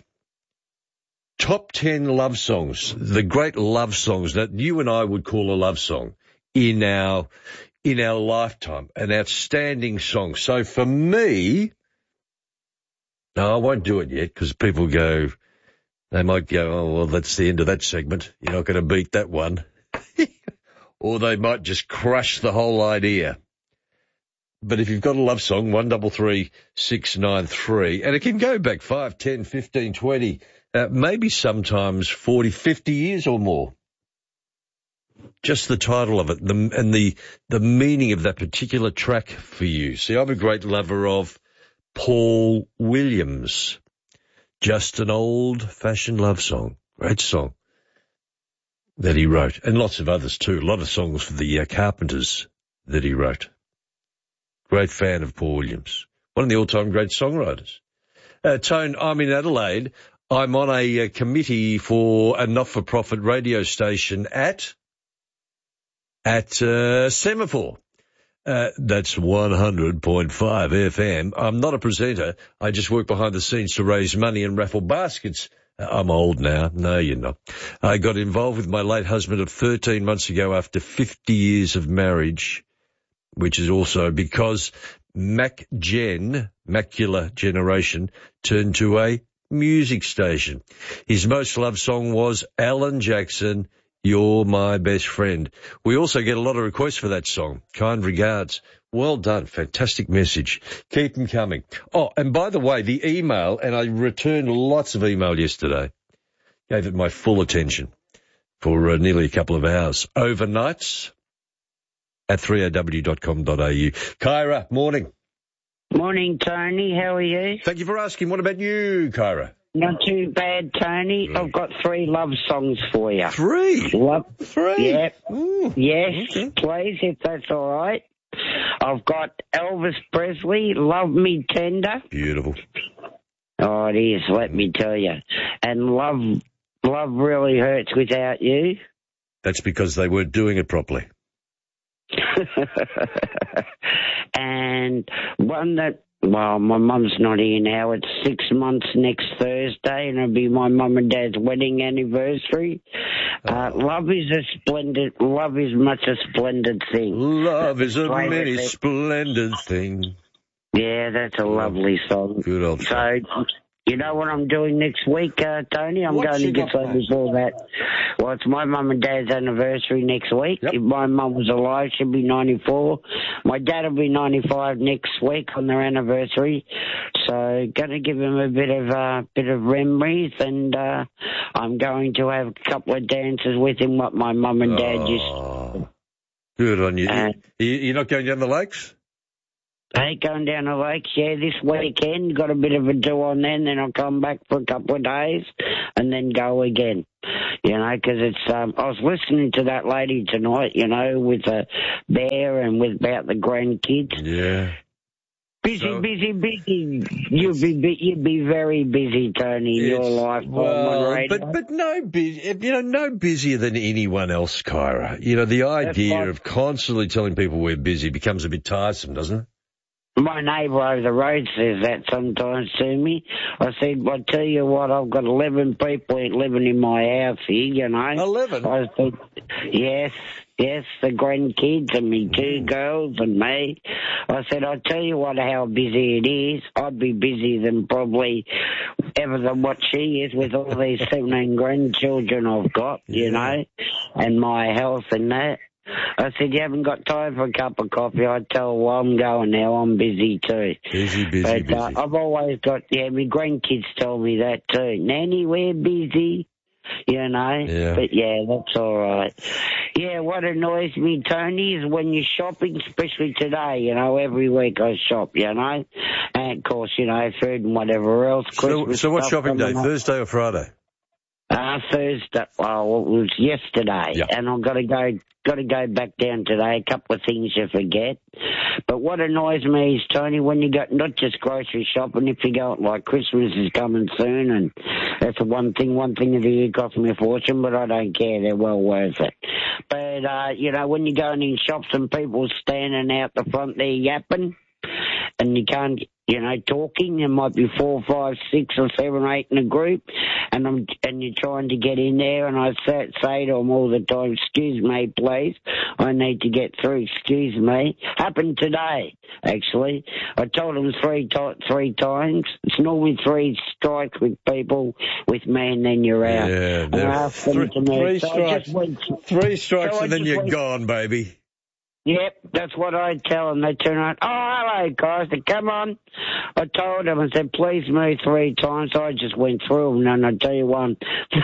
Speaker 3: Top ten love songs, the great love songs that you and I would call a love song in our, in our lifetime, an outstanding song. So for me, no, I won't do it yet because people go, they might go, oh, well, that's the end of that segment. You're not going to beat that one. Or they might just crush the whole idea. But if you've got a love song, one double three six nine three, and it can go back five, ten, fifteen, twenty, uh, maybe sometimes forty, fifty years or more. Just the title of it the, and the, the meaning of that particular track for you. See, I'm a great lover of Paul Williams, just an old-fashioned love song, great song that he wrote, and lots of others too, a lot of songs for the uh, Carpenters that he wrote. Great fan of Paul Williams, one of the all-time great songwriters. Uh, Tone, I'm in Adelaide. I'm on a, a committee for a not-for-profit radio station at, at uh, Semaphore. Uh, that's one hundred point five F M. I'm not a presenter. I just work behind the scenes to raise money and raffle baskets. Uh, I'm old now. No, you're not. I got involved with my late husband of thirteen months ago after fifty years of marriage, which is also because Mac Gen, Macular Generation, turned to a music station. His most loved song was Alan Jackson, You're My Best Friend. We also get a lot of requests for that song. Kind regards. Well done. Fantastic message. Keep them coming. Oh, and by the way, the email, and I returned lots of email yesterday, gave it my full attention for uh, nearly a couple of hours. Overnights at three A W dot com dot a u. Kyra, morning.
Speaker 9: Morning, Tony. How are you?
Speaker 3: Thank you for asking. What about you, Kyra?
Speaker 9: Not too bad, Tony. Mm. I've got three love songs for you.
Speaker 3: Three?
Speaker 9: Love.
Speaker 3: Three?
Speaker 9: Yeah.
Speaker 3: Ooh.
Speaker 9: Yes,
Speaker 3: okay.
Speaker 9: Please, if that's all right. I've got Elvis Presley, Love Me Tender.
Speaker 3: Beautiful.
Speaker 9: Oh, it is, let me tell you. And Love, Love Really Hurts Without You.
Speaker 3: That's because they weren't doing it properly.
Speaker 9: And one that, well, my mum's not here now. It's six months next Thursday, and it'll be my mum and dad's wedding anniversary. Uh, love is a splendid, love is much a splendid thing.
Speaker 3: Love is a many splendid thing.
Speaker 9: Yeah, that's a lovely song.
Speaker 3: Good old
Speaker 9: So, you know what I'm doing next week, uh, Tony? I'm
Speaker 3: What
Speaker 9: going
Speaker 3: you
Speaker 9: to get
Speaker 3: got
Speaker 9: something before that. Well, it's my mum and dad's anniversary next week.
Speaker 3: Yep.
Speaker 9: If my mum was alive, she'd be ninety-four. My dad will be ninety-five next week on their anniversary. So, going to give them a bit of uh, bit of memories, and uh, I'm going to have a couple of dances with him, what my mum and dad used to do.
Speaker 3: Good on you.
Speaker 9: Uh,
Speaker 3: you. You're not going down the lakes?
Speaker 9: Hey, going down the lakes, yeah, this weekend. Got a bit of a do on then, then I'll come back for a couple of days and then go again. You know, because it's, um, I was listening to that lady tonight, you know, with the bear and with about the grandkids.
Speaker 3: Yeah.
Speaker 9: Busy,
Speaker 3: So-
Speaker 9: busy, busy. You'll be, bu- you'll be very busy, Tony, in your
Speaker 3: It's-
Speaker 9: life.
Speaker 3: Well, but but no, bu- you know, no busier than anyone else, Kyra. You know, the idea
Speaker 9: right.
Speaker 3: of constantly telling people we're busy becomes a bit tiresome, doesn't it?
Speaker 9: My neighbour over the road says that sometimes to me. I said, well, I tell you what, I've got eleven people living in my house here, you know.
Speaker 3: eleven?
Speaker 9: I said, yes, yes, the grandkids and me two girls and me. I said, I'll tell you what, how busy it is. I'd be busier than probably ever than what she is with all these seventeen grandchildren I've got, you know, and my health and that. I said, you haven't got time for a cup of coffee. I tell her, well, I'm going now. I'm busy too.
Speaker 3: Busy, busy,
Speaker 9: but,
Speaker 3: busy.
Speaker 9: Uh, I've always got, yeah, my grandkids tell me that too. Nanny, we're busy, you know.
Speaker 3: Yeah.
Speaker 9: But, yeah, that's all right. Yeah, what annoys me, Tony, is when you're shopping, especially today, you know, every week I shop, you know. And, of course, you know, food and whatever else.
Speaker 3: So,
Speaker 9: Christmas
Speaker 3: so what
Speaker 9: stuff
Speaker 3: shopping day,
Speaker 9: coming up.
Speaker 3: Thursday or Friday?
Speaker 9: Uh, Thursday, well, it was yesterday,
Speaker 3: Yeah.
Speaker 9: and I've got to go, got to go back down today. A couple of things you forget. But what annoys me is, Tony, when you go, not just grocery shopping, if you go, like Christmas is coming soon, and that's the one thing, one thing of the year cost me a fortune, but I don't care, they're well worth it. But, uh, you know, when you're going in shops and people standing out the front there yapping, and you can't, you know, talking, there might be four, five, six or seven, eight in a group, and I'm, and you're trying to get in there, and I say, say to them all the time, excuse me, please, I need to get through, excuse me. Happened today, actually. I told them three, to- three times. It's normally three strikes with people, with me, and then you're out.
Speaker 3: Yeah,
Speaker 9: and I asked them
Speaker 3: three,
Speaker 9: to move.
Speaker 3: three
Speaker 9: So I
Speaker 3: strikes,
Speaker 9: just went,
Speaker 3: three strikes
Speaker 9: so I
Speaker 3: and then
Speaker 9: just
Speaker 3: you're
Speaker 9: went-
Speaker 3: gone, baby.
Speaker 9: Yep, that's what I tell them. They turn around, oh, hello, guys. They come on. I told them, I said, please move three times. So I just went through them, and I tell you one,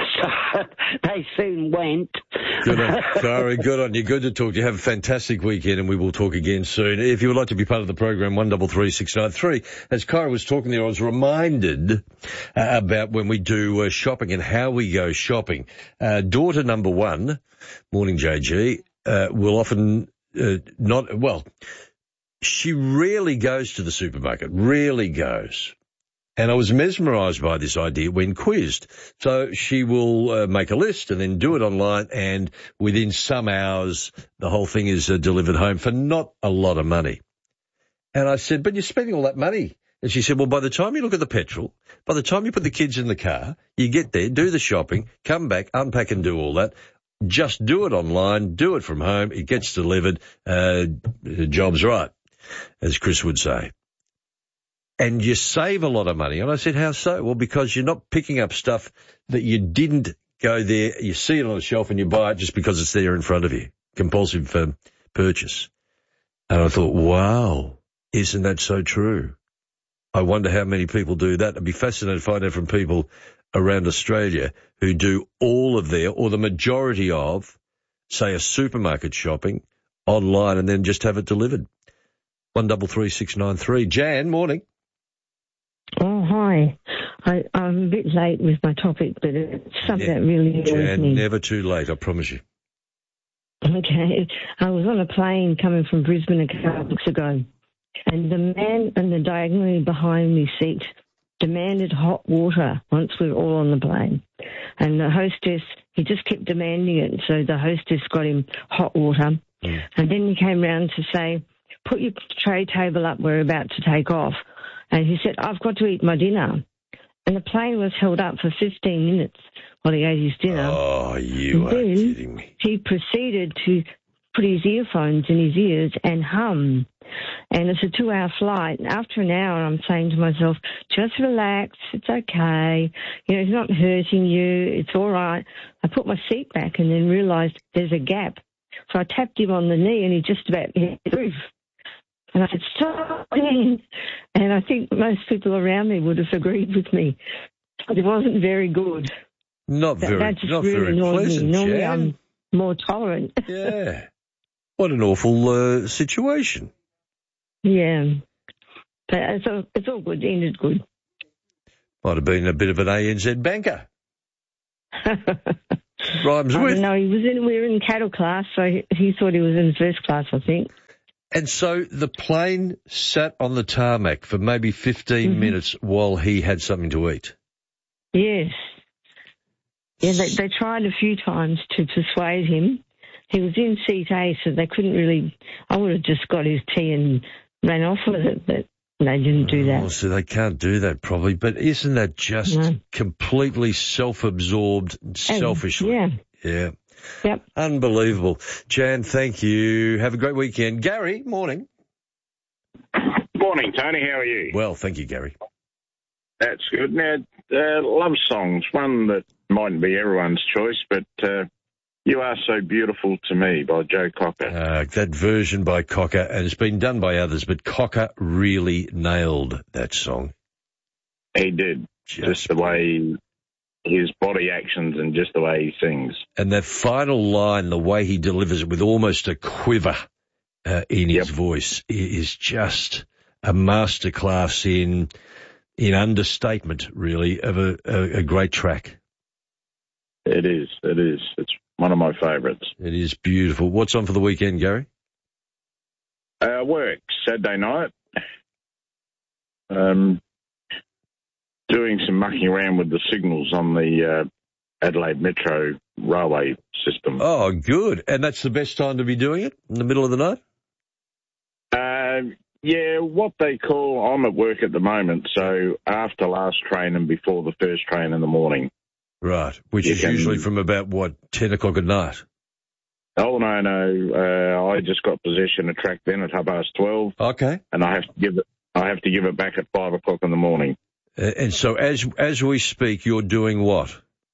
Speaker 9: they soon went.
Speaker 3: Good on, sorry, good on you. Good to talk to you. Have a fantastic weekend, and we will talk again soon. If you would like to be part of the program, one double three six nine three. As Kyra was talking there, I was reminded uh, about when we do uh, shopping and how we go shopping. Uh, daughter number one, morning J G, uh, will often uh, not, well, she rarely goes to the supermarket, rarely goes. And I was mesmerised by this idea when quizzed. So she will uh, make a list and then do it online, and within some hours, the whole thing is uh, delivered home for not a lot of money. And I said, but you're spending all that money. And she said, well, by the time you look at the petrol, by the time you put the kids in the car, you get there, do the shopping, come back, unpack and do all that. Just do it online, do it from home, it gets delivered, uh, the job's right, as Chris would say. And you save a lot of money. And I said, how so? Well, because you're not picking up stuff that you didn't go there. You see it on the shelf and you buy it just because it's there in front of you. Compulsive um, purchase. And I thought, wow, isn't that so true? I wonder how many people do that. I'd be fascinated to find out from people around Australia who do all of their, or the majority of, say, a supermarket shopping online and then just have it delivered. One double three six nine three. Jan, morning.
Speaker 10: Oh, hi. I, I'm a bit late with my topic, but it's something
Speaker 3: Ne-
Speaker 10: that really annoys
Speaker 3: Jan,
Speaker 10: me.
Speaker 3: never too late, I promise you.
Speaker 10: Okay. I was on a plane coming from Brisbane a couple of weeks ago, and the man in the diagonally behind me seat demanded hot water once we were all on the plane. And the hostess he just kept demanding it. So the hostess got him hot water.
Speaker 3: Mm.
Speaker 10: And then he came round to say, put your tray table up, we're about to take off. And he said, I've got to eat my dinner. And the plane was held up for fifteen minutes while he ate his dinner.
Speaker 3: Oh, you
Speaker 10: and
Speaker 3: are
Speaker 10: then
Speaker 3: kidding me.
Speaker 10: He proceeded to put his earphones in his ears and hum. And it's a two-hour flight. And after an hour, I'm saying to myself, just relax, it's okay. You know, it's not hurting you, it's all right. I put my seat back and then realised there's a gap. So I tapped him on the knee and he just about hit the roof. And I said, stop. And I think most people around me would have agreed with me. But it wasn't very good.
Speaker 3: Not
Speaker 10: That,
Speaker 3: very,
Speaker 10: that just
Speaker 3: not
Speaker 10: really
Speaker 3: very
Speaker 10: annoyed
Speaker 3: pleasant,
Speaker 10: me. Normally
Speaker 3: Jan.
Speaker 10: I'm more tolerant.
Speaker 3: Yeah. What an awful uh, situation.
Speaker 10: Yeah. But it's all, it's all good. It ended good.
Speaker 3: Might have been a bit of an A N Z banker. Rhymes
Speaker 10: I
Speaker 3: with.
Speaker 10: don't know. He was in, we were in cattle class, so he, he thought he was in first class, I think.
Speaker 3: And so the plane sat on the tarmac for maybe fifteen
Speaker 10: Mm-hmm.
Speaker 3: minutes while he had something to eat.
Speaker 10: Yes. Yeah, they, they tried a few times to persuade him. He was in seat A, so they couldn't really... I would have just got his tea and ran off with it, but they didn't do that.
Speaker 3: Oh, so they can't do that probably. But isn't that just
Speaker 10: No.
Speaker 3: completely self-absorbed, selfishly?
Speaker 10: Yeah.
Speaker 3: Yeah.
Speaker 10: Yep.
Speaker 3: Unbelievable. Jan, thank you. Have a great weekend. Gary, morning.
Speaker 11: Morning, Tony. How are you?
Speaker 3: Well, thank you, Gary.
Speaker 11: That's good. Now, uh, love songs, one that mightn't be everyone's choice, but uh, You Are So Beautiful to Me by Joe Cocker.
Speaker 3: Uh, that version by Cocker, and it's been done by others, but Cocker really nailed that song.
Speaker 11: He did.
Speaker 3: Just,
Speaker 11: just the way his body actions and just the way he sings.
Speaker 3: And that final line, the way he delivers it with almost a quiver uh, in his
Speaker 11: Yep.
Speaker 3: voice, is just a masterclass in in understatement, really, of a, a, a great track.
Speaker 11: It is. It is. It's one of my favourites.
Speaker 3: It is beautiful. What's on for the weekend, Gary?
Speaker 11: Uh, work Saturday night. Um, doing some mucking around with the signals on the uh, Adelaide Metro railway system.
Speaker 3: Oh, good. And that's the best time to be doing it, in the middle of the night?
Speaker 11: Uh, yeah, what they call, I'm at work at the moment, so after last train and before the first train in the morning.
Speaker 3: Right, which
Speaker 11: You
Speaker 3: is
Speaker 11: can-
Speaker 3: usually from about, what, ten o'clock at night?
Speaker 11: Oh, no, no. Uh, I just got possession of track then at half past twelve.
Speaker 3: Okay.
Speaker 11: And I have to give it, I have to give it back at five o'clock in the morning.
Speaker 3: Uh, and so as as we speak, you're doing what?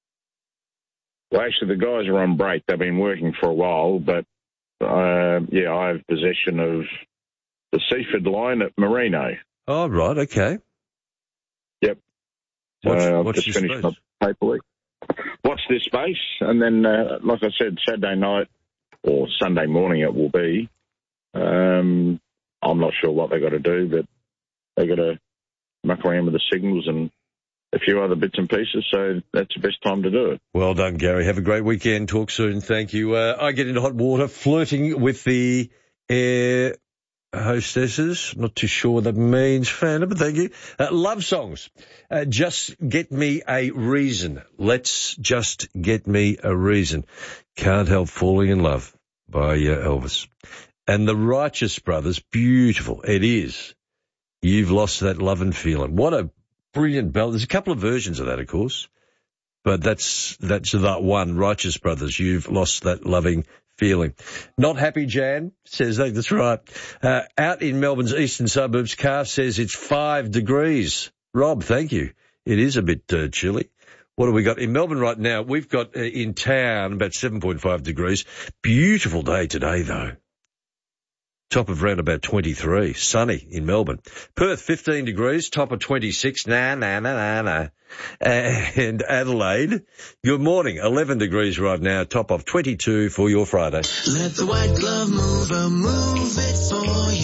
Speaker 11: Well, actually, the guys are on break. They've been working for a while, but, uh, yeah, I have possession of the Seaford line at Merino.
Speaker 3: Oh, right, okay.
Speaker 11: Yep.
Speaker 3: What's-
Speaker 11: so I've
Speaker 3: what's
Speaker 11: just
Speaker 3: your
Speaker 11: finished
Speaker 3: space?
Speaker 11: my paperwork. Watch this space, and then, uh, like I said, Saturday night or Sunday morning it will be. Um, I'm not sure what they got to do, but they got to muck around with the signals and a few other bits and pieces, so that's the best time to do it.
Speaker 3: Well done, Gary. Have a great weekend. Talk soon. Thank you. Uh, I get into hot water, flirting with the air hostesses. Not too sure what that means, Fana, but thank you. Uh, love songs. Uh, just get me a reason. Let's just get me a reason. Can't Help Falling in Love by uh, Elvis. And the Righteous Brothers, beautiful. It is. You've Lost That Lovin' Feeling. What a brilliant ballad. There's a couple of versions of that, of course. But that's that's that one, Righteous Brothers, You've Lost That Loving Feeling. Not happy, Jan, says that. That's right. Uh, out in Melbourne's eastern suburbs, Car says it's five degrees. Rob, thank you. It is a bit uh, chilly. What have we got in Melbourne right now? We've got uh, in town about seven point five degrees. Beautiful day today, though. Top of around about twenty-three. Sunny in Melbourne. Perth, fifteen degrees. Top of twenty-six. Nah, nah, nah, nah, nah. And Adelaide, good morning. eleven degrees right now. Top of twenty-two for your Friday.
Speaker 12: Let the white glove mover move it for you.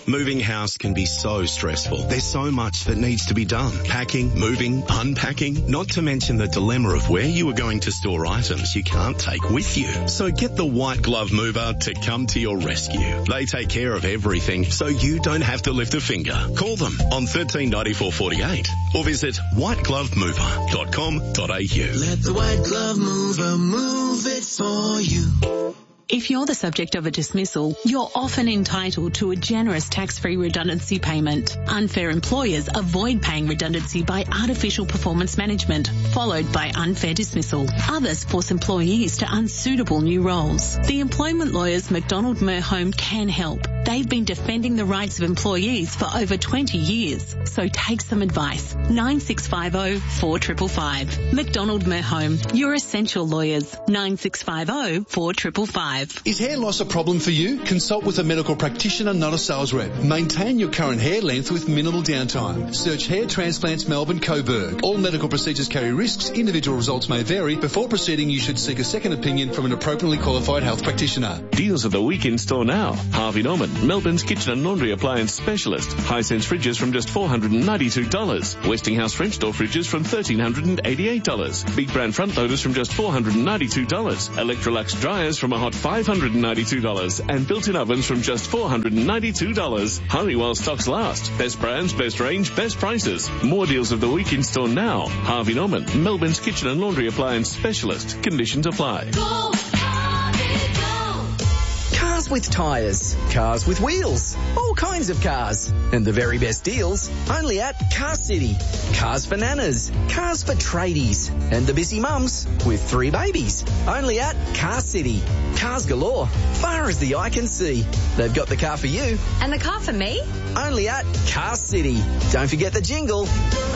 Speaker 12: Moving house can be so stressful. There's so much that needs to be done. Packing, moving, unpacking, not to mention the dilemma of where you are going to store items you can't take with you. So get the White Glove Mover to come to your rescue. They take care of everything so you don't have to lift a finger. Call them on thirteen ninety-four forty-eight or visit white glove mover dot com dot a u.
Speaker 13: Let the White Glove Mover move it for you.
Speaker 14: If you're the subject of a dismissal, you're often entitled to a generous tax-free redundancy payment. Unfair employers avoid paying redundancy by artificial performance management, followed by unfair dismissal. Others force employees to unsuitable new roles. The employment lawyers McDonald Merhome can help. They've been defending the rights of employees for over twenty years. So take some advice. nine six five zero, four five five five. McDonald Merhome, your essential lawyers. nine six five zero, four five five five.
Speaker 15: Is hair loss a problem for you? Consult with a medical practitioner, not a sales rep. Maintain your current hair length with minimal downtime. Search Hair Transplants Melbourne Coburg. All medical procedures carry risks. Individual results may vary. Before proceeding, you should seek a second opinion from an appropriately qualified health practitioner.
Speaker 16: Deals of the week in store now. Harvey Norman, Melbourne's kitchen and laundry appliance specialist. Hisense fridges from just four hundred ninety-two dollars. Westinghouse French door fridges from one thousand three hundred eighty-eight dollars. Big brand front loaders from just four hundred ninety-two dollars. Electrolux dryers from a hot five hundred ninety-two dollars and built-in ovens from just four hundred ninety-two dollars. Hurry while stocks last. Best brands, best range, best prices. More deals of the week in store now. Harvey Norman, Melbourne's kitchen and laundry appliance specialist. Conditions apply.
Speaker 13: Go, Harvey, go.
Speaker 17: Cars with tyres, cars with wheels, all kinds of cars. And the very best deals only at Car City. Cars for nanas, cars for tradies, and the busy mums with three babies. Only at Car City. Cars galore, far as the eye can see. They've got the car for you.
Speaker 20: And the car for me?
Speaker 17: Only at Car City. Don't forget the jingle.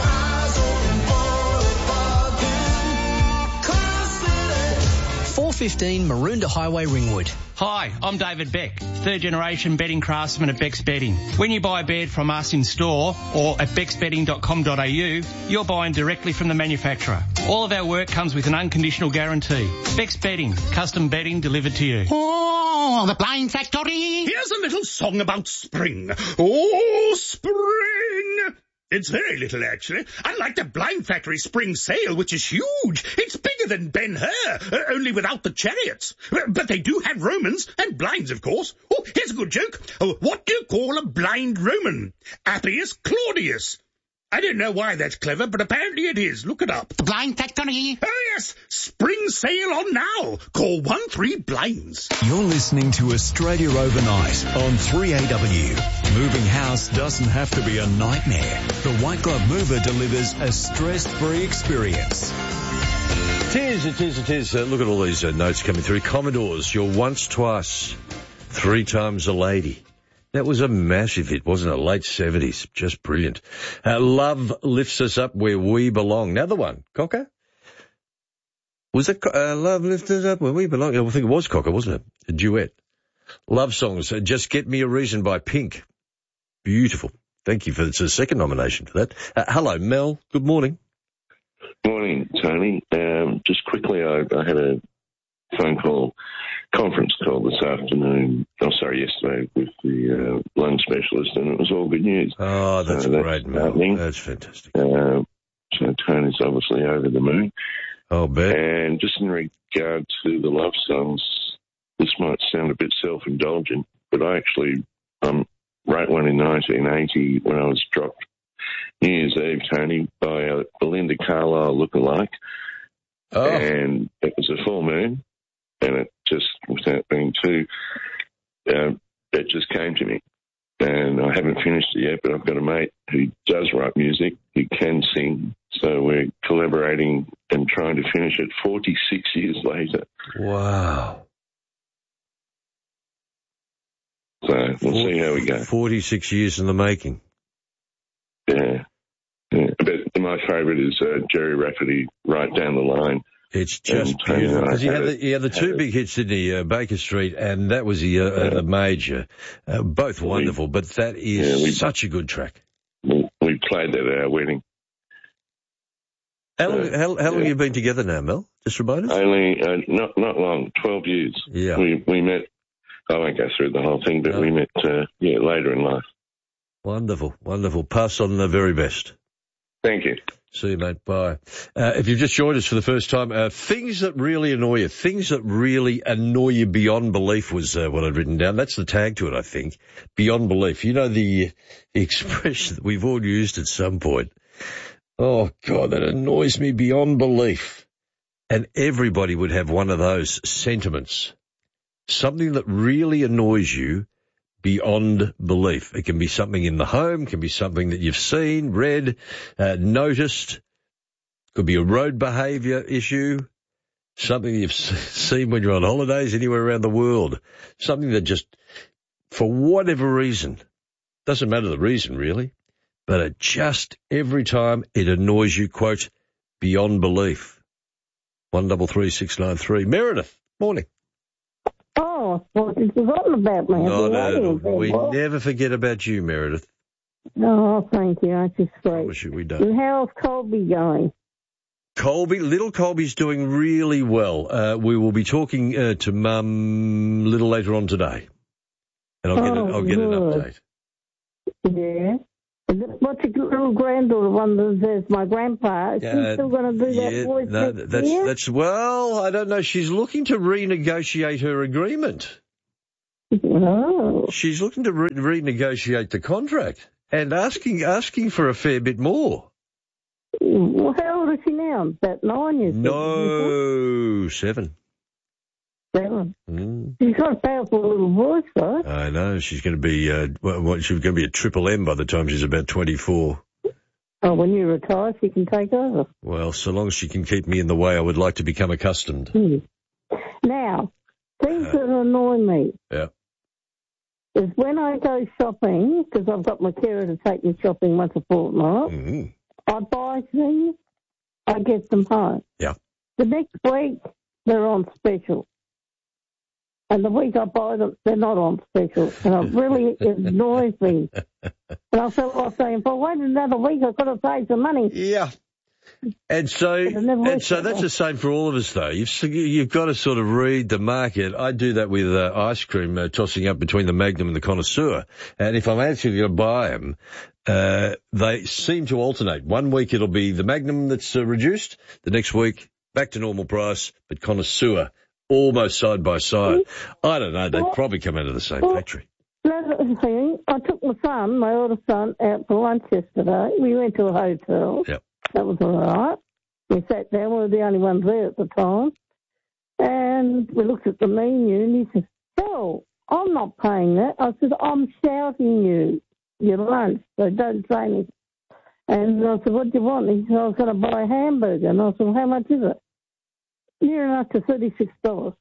Speaker 17: four fifteen Maroondah Highway, Ringwood.
Speaker 22: Hi, I'm David Beck, third generation bedding craftsman at Beck's Bedding. When you buy a bed from us in store or at becks bedding dot com dot a u, you're buying directly from the manufacturer. All of our work comes with an unconditional guarantee. Beck's Bedding, custom bedding delivered to you.
Speaker 29: Oh, the Blind Factory. Here's a little song about spring. Oh, spring. It's very little, actually. Unlike the Blind Factory spring sale, which is huge. It's bigger than Ben-Hur, uh, only without the chariots. Uh, but they do have Romans and blinds, of course. Oh, here's a good joke. Uh, what do you call a blind Roman? Appius Claudius. I don't know why that's clever, but apparently it is. Look it up. The Blind Factory. Oh, yes. Spring sale on now. Call one three blinds.
Speaker 2: You're listening to Australia Overnight on three A W. Moving house doesn't have to be a nightmare. The White Glove Mover delivers a stress-free experience.
Speaker 3: It is, it is, it is. Uh, look at all these uh, notes coming through. Commodores, you're once, twice, three times a lady. That was a massive hit, wasn't it? Late seventies. Just brilliant. Uh, Love lifts us up where we belong. Another one. Cocker? Was it uh, Love lifts us up where we belong? I think it was Cocker, wasn't it? A duet. Love songs. Uh, Just Get Me a Reason by Pink. Beautiful. Thank you for the second nomination for that. Uh, hello, Mel. Good morning.
Speaker 30: Morning, Tony. Um, just quickly, I, I had a phone call, conference call this afternoon, oh, sorry, yesterday, with the uh, lung specialist, and it was all good news.
Speaker 3: Oh, that's
Speaker 30: uh,
Speaker 3: great,
Speaker 30: that's
Speaker 3: Mel. That's fantastic.
Speaker 30: Uh, so Tony's obviously over the moon.
Speaker 3: Oh, bet.
Speaker 30: And just in regard to the love songs, this might sound a bit self-indulgent, but I actually um, wrote one in nineteen eighty when I was dropped New Year's Eve, Tony, by a Belinda Carlisle lookalike. Oh. And it was a full moon, and it just, without being too, uh, it just came to me. And I haven't finished it yet, but I've got a mate who does write music, who can sing, so we're collaborating and trying to finish it forty-six years later.
Speaker 3: Wow.
Speaker 30: So we'll Four, see how we go.
Speaker 3: forty-six years in the making.
Speaker 30: Yeah. yeah. But my favourite is uh, Jerry Rafferty, Right Down the Line.
Speaker 3: It's just
Speaker 30: and,
Speaker 3: beautiful. Because
Speaker 30: uh,
Speaker 3: he, had the, he had the two it. big hits, didn't he? Uh, Baker Street, and that was the, uh, yeah. the major. Uh, both we, wonderful, but that is yeah, we, such a good track.
Speaker 30: We, we played that at our wedding.
Speaker 3: How long, uh, how, how long yeah. have you been together now, Mel? Just remind us.
Speaker 30: Only, uh, not not long, twelve years.
Speaker 3: Yeah.
Speaker 30: We, we met, I won't go through the whole thing, but no. we met, uh, yeah, later in life.
Speaker 3: Wonderful, wonderful. Pass on the very best.
Speaker 30: Thank you.
Speaker 3: See you, mate. Bye. Uh, if you've just joined us for the first time, uh, things that really annoy you, things that really annoy you beyond belief was uh, what I'd written down. That's the tag to it, I think. Beyond belief. You know the, the expression that we've all used at some point. Oh, God, that annoys me beyond belief. And everybody would have one of those sentiments. Something that really annoys you beyond belief. It can be something in the home, can be something that you've seen, read, uh, noticed. Could be a road behaviour issue, something you've seen when you're on holidays anywhere around the world. Something that just, for whatever reason, doesn't matter the reason really, but it just, every time it annoys you, quote, beyond belief. One double three six nine three. Meredith, morning.
Speaker 4: Oh, well, you've forgotten about me.
Speaker 3: No, no, we never forget about you, Meredith.
Speaker 4: Oh, thank you. That's just great.
Speaker 3: Promise you we don't.
Speaker 4: And how's Colby going?
Speaker 3: Colby, little Colby's doing really well. Uh, we will be talking uh, to Mum a little later on today, and I'll get
Speaker 4: oh,
Speaker 3: a, I'll get
Speaker 4: good.
Speaker 3: an update.
Speaker 4: Yeah. What's your little granddaughter one that says my grandpa? Is she
Speaker 3: Uh,
Speaker 4: still going to do that
Speaker 3: yeah,
Speaker 4: voice
Speaker 3: no,
Speaker 4: next
Speaker 3: that's
Speaker 4: year?
Speaker 3: that's well, I don't know. She's looking to renegotiate her agreement.
Speaker 4: Oh.
Speaker 3: She's looking to re- renegotiate the contract and asking asking for a fair bit more.
Speaker 4: Well, how old is she now? About nine years
Speaker 3: No, seven.
Speaker 4: Seven.
Speaker 3: Mm.
Speaker 4: She's got a powerful little voice, though.
Speaker 3: I know she's going to be. Uh, well, what, she's going to be a triple M by the time she's about twenty-four.
Speaker 4: Oh, when you retire, she can take over.
Speaker 3: Well, so long as she can keep me in the way, I would like to become accustomed.
Speaker 4: Hmm. Now, things
Speaker 3: Uh,
Speaker 4: that annoy me
Speaker 3: Yeah.
Speaker 4: is when I go shopping, because I've got my carer to take me shopping once a fortnight,
Speaker 3: Mm-hmm.
Speaker 4: I buy things, I get them home.
Speaker 3: Yeah.
Speaker 4: The next week, they're on special. And the week I buy them, they're not on special. And it really annoys me. And I felt like saying, if I waited another week, I could have saved some money.
Speaker 3: Yeah. And so, and so that's the same for all of us, though. You've you've got to sort of read the market. I do that with uh, ice cream, uh, tossing up between the Magnum and the Connoisseur. And if I'm actually going to buy them, uh, they seem to alternate. One week it'll be the Magnum that's uh, reduced. The next week, back to normal price, but Connoisseur, almost side by side. I don't know. They probably come out of the same
Speaker 4: well,
Speaker 3: factory.
Speaker 4: Another thing, I took my son, my older son, out for lunch yesterday. We went to a hotel.
Speaker 3: Yep.
Speaker 4: That was all right. We sat down. We were the only ones there at the time. And we looked at the menu, and he said, "Oh, I'm not paying that." I said, "I'm shouting you your lunch, so don't say anything." And I said, "What do you want?" He said, "I was going to buy a hamburger." And I said, well, "How much is it?" Near enough to thirty-six dollars.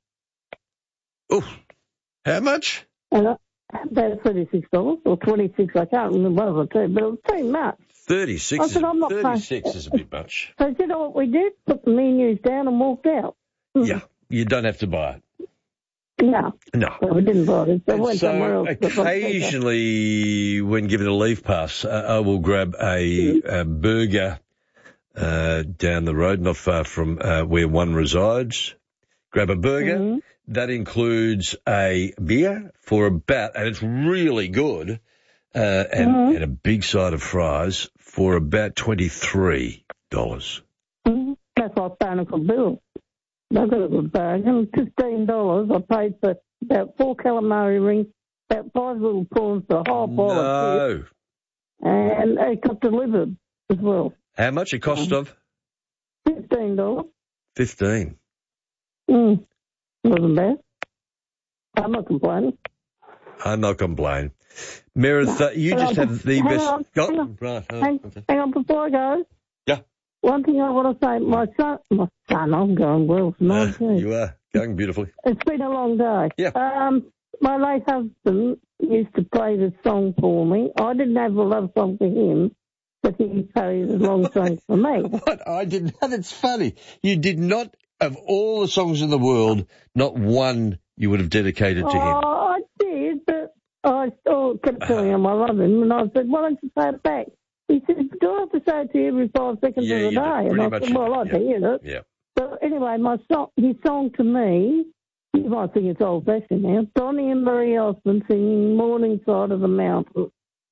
Speaker 3: Oh, how much?
Speaker 4: And I, about thirty-six dollars or twenty-six. I can't remember one of the two, but it was too much.
Speaker 3: Thirty-six.
Speaker 4: I said, I'm not
Speaker 3: Thirty-six
Speaker 4: paying.
Speaker 3: is a bit much.
Speaker 4: So you know what we did? Put the menus down and walked out.
Speaker 3: Yeah, you don't have to buy it.
Speaker 4: No.
Speaker 3: No.
Speaker 4: So we didn't buy it. So,
Speaker 3: And
Speaker 4: went somewhere
Speaker 3: so
Speaker 4: else.
Speaker 3: occasionally, when given a leave pass, uh, I will grab a, a burger uh, down the road, not far from uh, where one resides. Grab a burger.
Speaker 4: Mm-hmm.
Speaker 3: That includes a beer for about, and it's really good, uh, and,
Speaker 4: Mm-hmm.
Speaker 3: and a big side of fries for about twenty-three dollars.
Speaker 4: Mm-hmm. That's like Barnacle Bill. They've got a good bargain. fifteen dollars. I paid for about four calamari rings, about five little prawns, a whole bowl of
Speaker 3: No.
Speaker 4: fish, and it got delivered as well.
Speaker 3: How much it cost of?
Speaker 4: fifteen dollars.
Speaker 3: Fifteen.
Speaker 4: Mm. Wasn't bad. I'm not complaining.
Speaker 3: I'm not complaining. Meredith, uh, you
Speaker 4: Hang
Speaker 3: just
Speaker 4: on,
Speaker 3: have the
Speaker 4: hang
Speaker 3: best...
Speaker 4: on,
Speaker 3: Oh,
Speaker 4: hang on.
Speaker 3: right. Oh,
Speaker 4: Hang,
Speaker 3: okay.
Speaker 4: hang on, before I go.
Speaker 3: Yeah.
Speaker 4: One thing I want to say, my son, my son, I'm going well tonight.
Speaker 3: Uh, you are going beautifully.
Speaker 4: It's been a long day.
Speaker 3: Yeah.
Speaker 4: Um, my late husband used to play this song for me. I didn't have a love song for him, but he played a long song for me.
Speaker 3: What? I didn't. That's funny. You did not, of all the songs in the world, not one you would have dedicated to him.
Speaker 4: Oh, I did, but I still kept telling him I love him, and I said, why don't you say it back? He said, do I have to say it to you every five seconds
Speaker 3: Yeah,
Speaker 4: of the
Speaker 3: you do.
Speaker 4: day? And
Speaker 3: Pretty
Speaker 4: I
Speaker 3: much
Speaker 4: said,
Speaker 3: you
Speaker 4: well,
Speaker 3: do.
Speaker 4: I like
Speaker 3: Yeah.
Speaker 4: to hear it.
Speaker 3: Yeah.
Speaker 4: So anyway, my song, his song to me, you might think it's old-fashioned now, Donny and Marie Osmond singing Morning Side of the Mountain.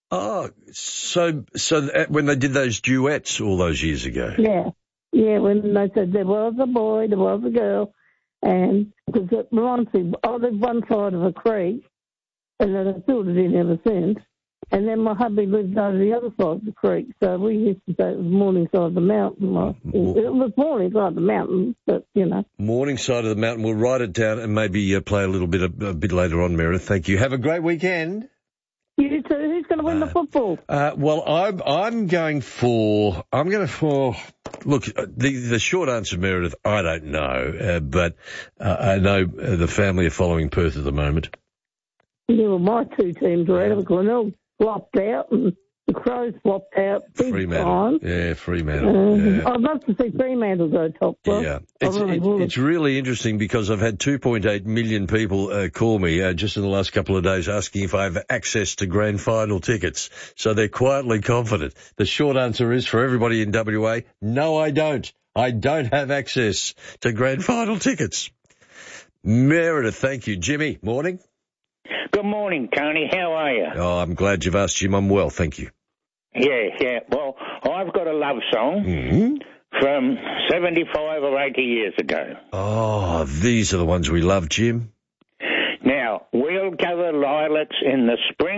Speaker 3: Oh, so so th- when they did those duets all those years ago.
Speaker 4: Yeah, yeah. When they said there was a boy, there was a girl, and because it reminds me, I lived one side of a creek, and then I filled it in ever since. And then my hubby lived over the other side of the creek, so we used to say it was Morningside of the mountain. Like, it was Morningside of the mountain, but, you know.
Speaker 3: Morningside of the mountain. We'll write it down and maybe uh, play a little bit a, a bit later on, Meredith. Thank you. Have a great weekend.
Speaker 4: You too. Who's going to win uh, the football?
Speaker 3: Uh, well, I'm I'm going for I'm going for. Look, the the short answer, Meredith, I don't know, uh, but uh, I know uh, the family are following Perth at the moment.
Speaker 4: Yeah, well, my two teams are out of Glenelg. Flopped out, and the Crows flopped out big
Speaker 3: Fremantle.
Speaker 4: time.
Speaker 3: Yeah, Fremantle. Uh, yeah.
Speaker 4: I'd love to see Fremantle go top. Well.
Speaker 3: Yeah, it's,
Speaker 4: really
Speaker 3: it, it's really interesting because I've had two point eight million people uh, call me uh, just in the last couple of days asking if I have access to grand final tickets. So they're quietly confident. The short answer is for everybody in W A, no, I don't. I don't have access to grand final tickets. Meredith, thank you. Jimmy, morning.
Speaker 5: Good morning, Tony. How are you?
Speaker 3: Oh, I'm glad you've asked, Jim. I'm well, thank you.
Speaker 5: Yeah, yeah. Well, I've got a love song
Speaker 3: mm-hmm.
Speaker 5: from seventy-five or eighty years ago.
Speaker 3: Oh, these are the ones we love, Jim.
Speaker 5: Now, we'll gather lilacs in the spring.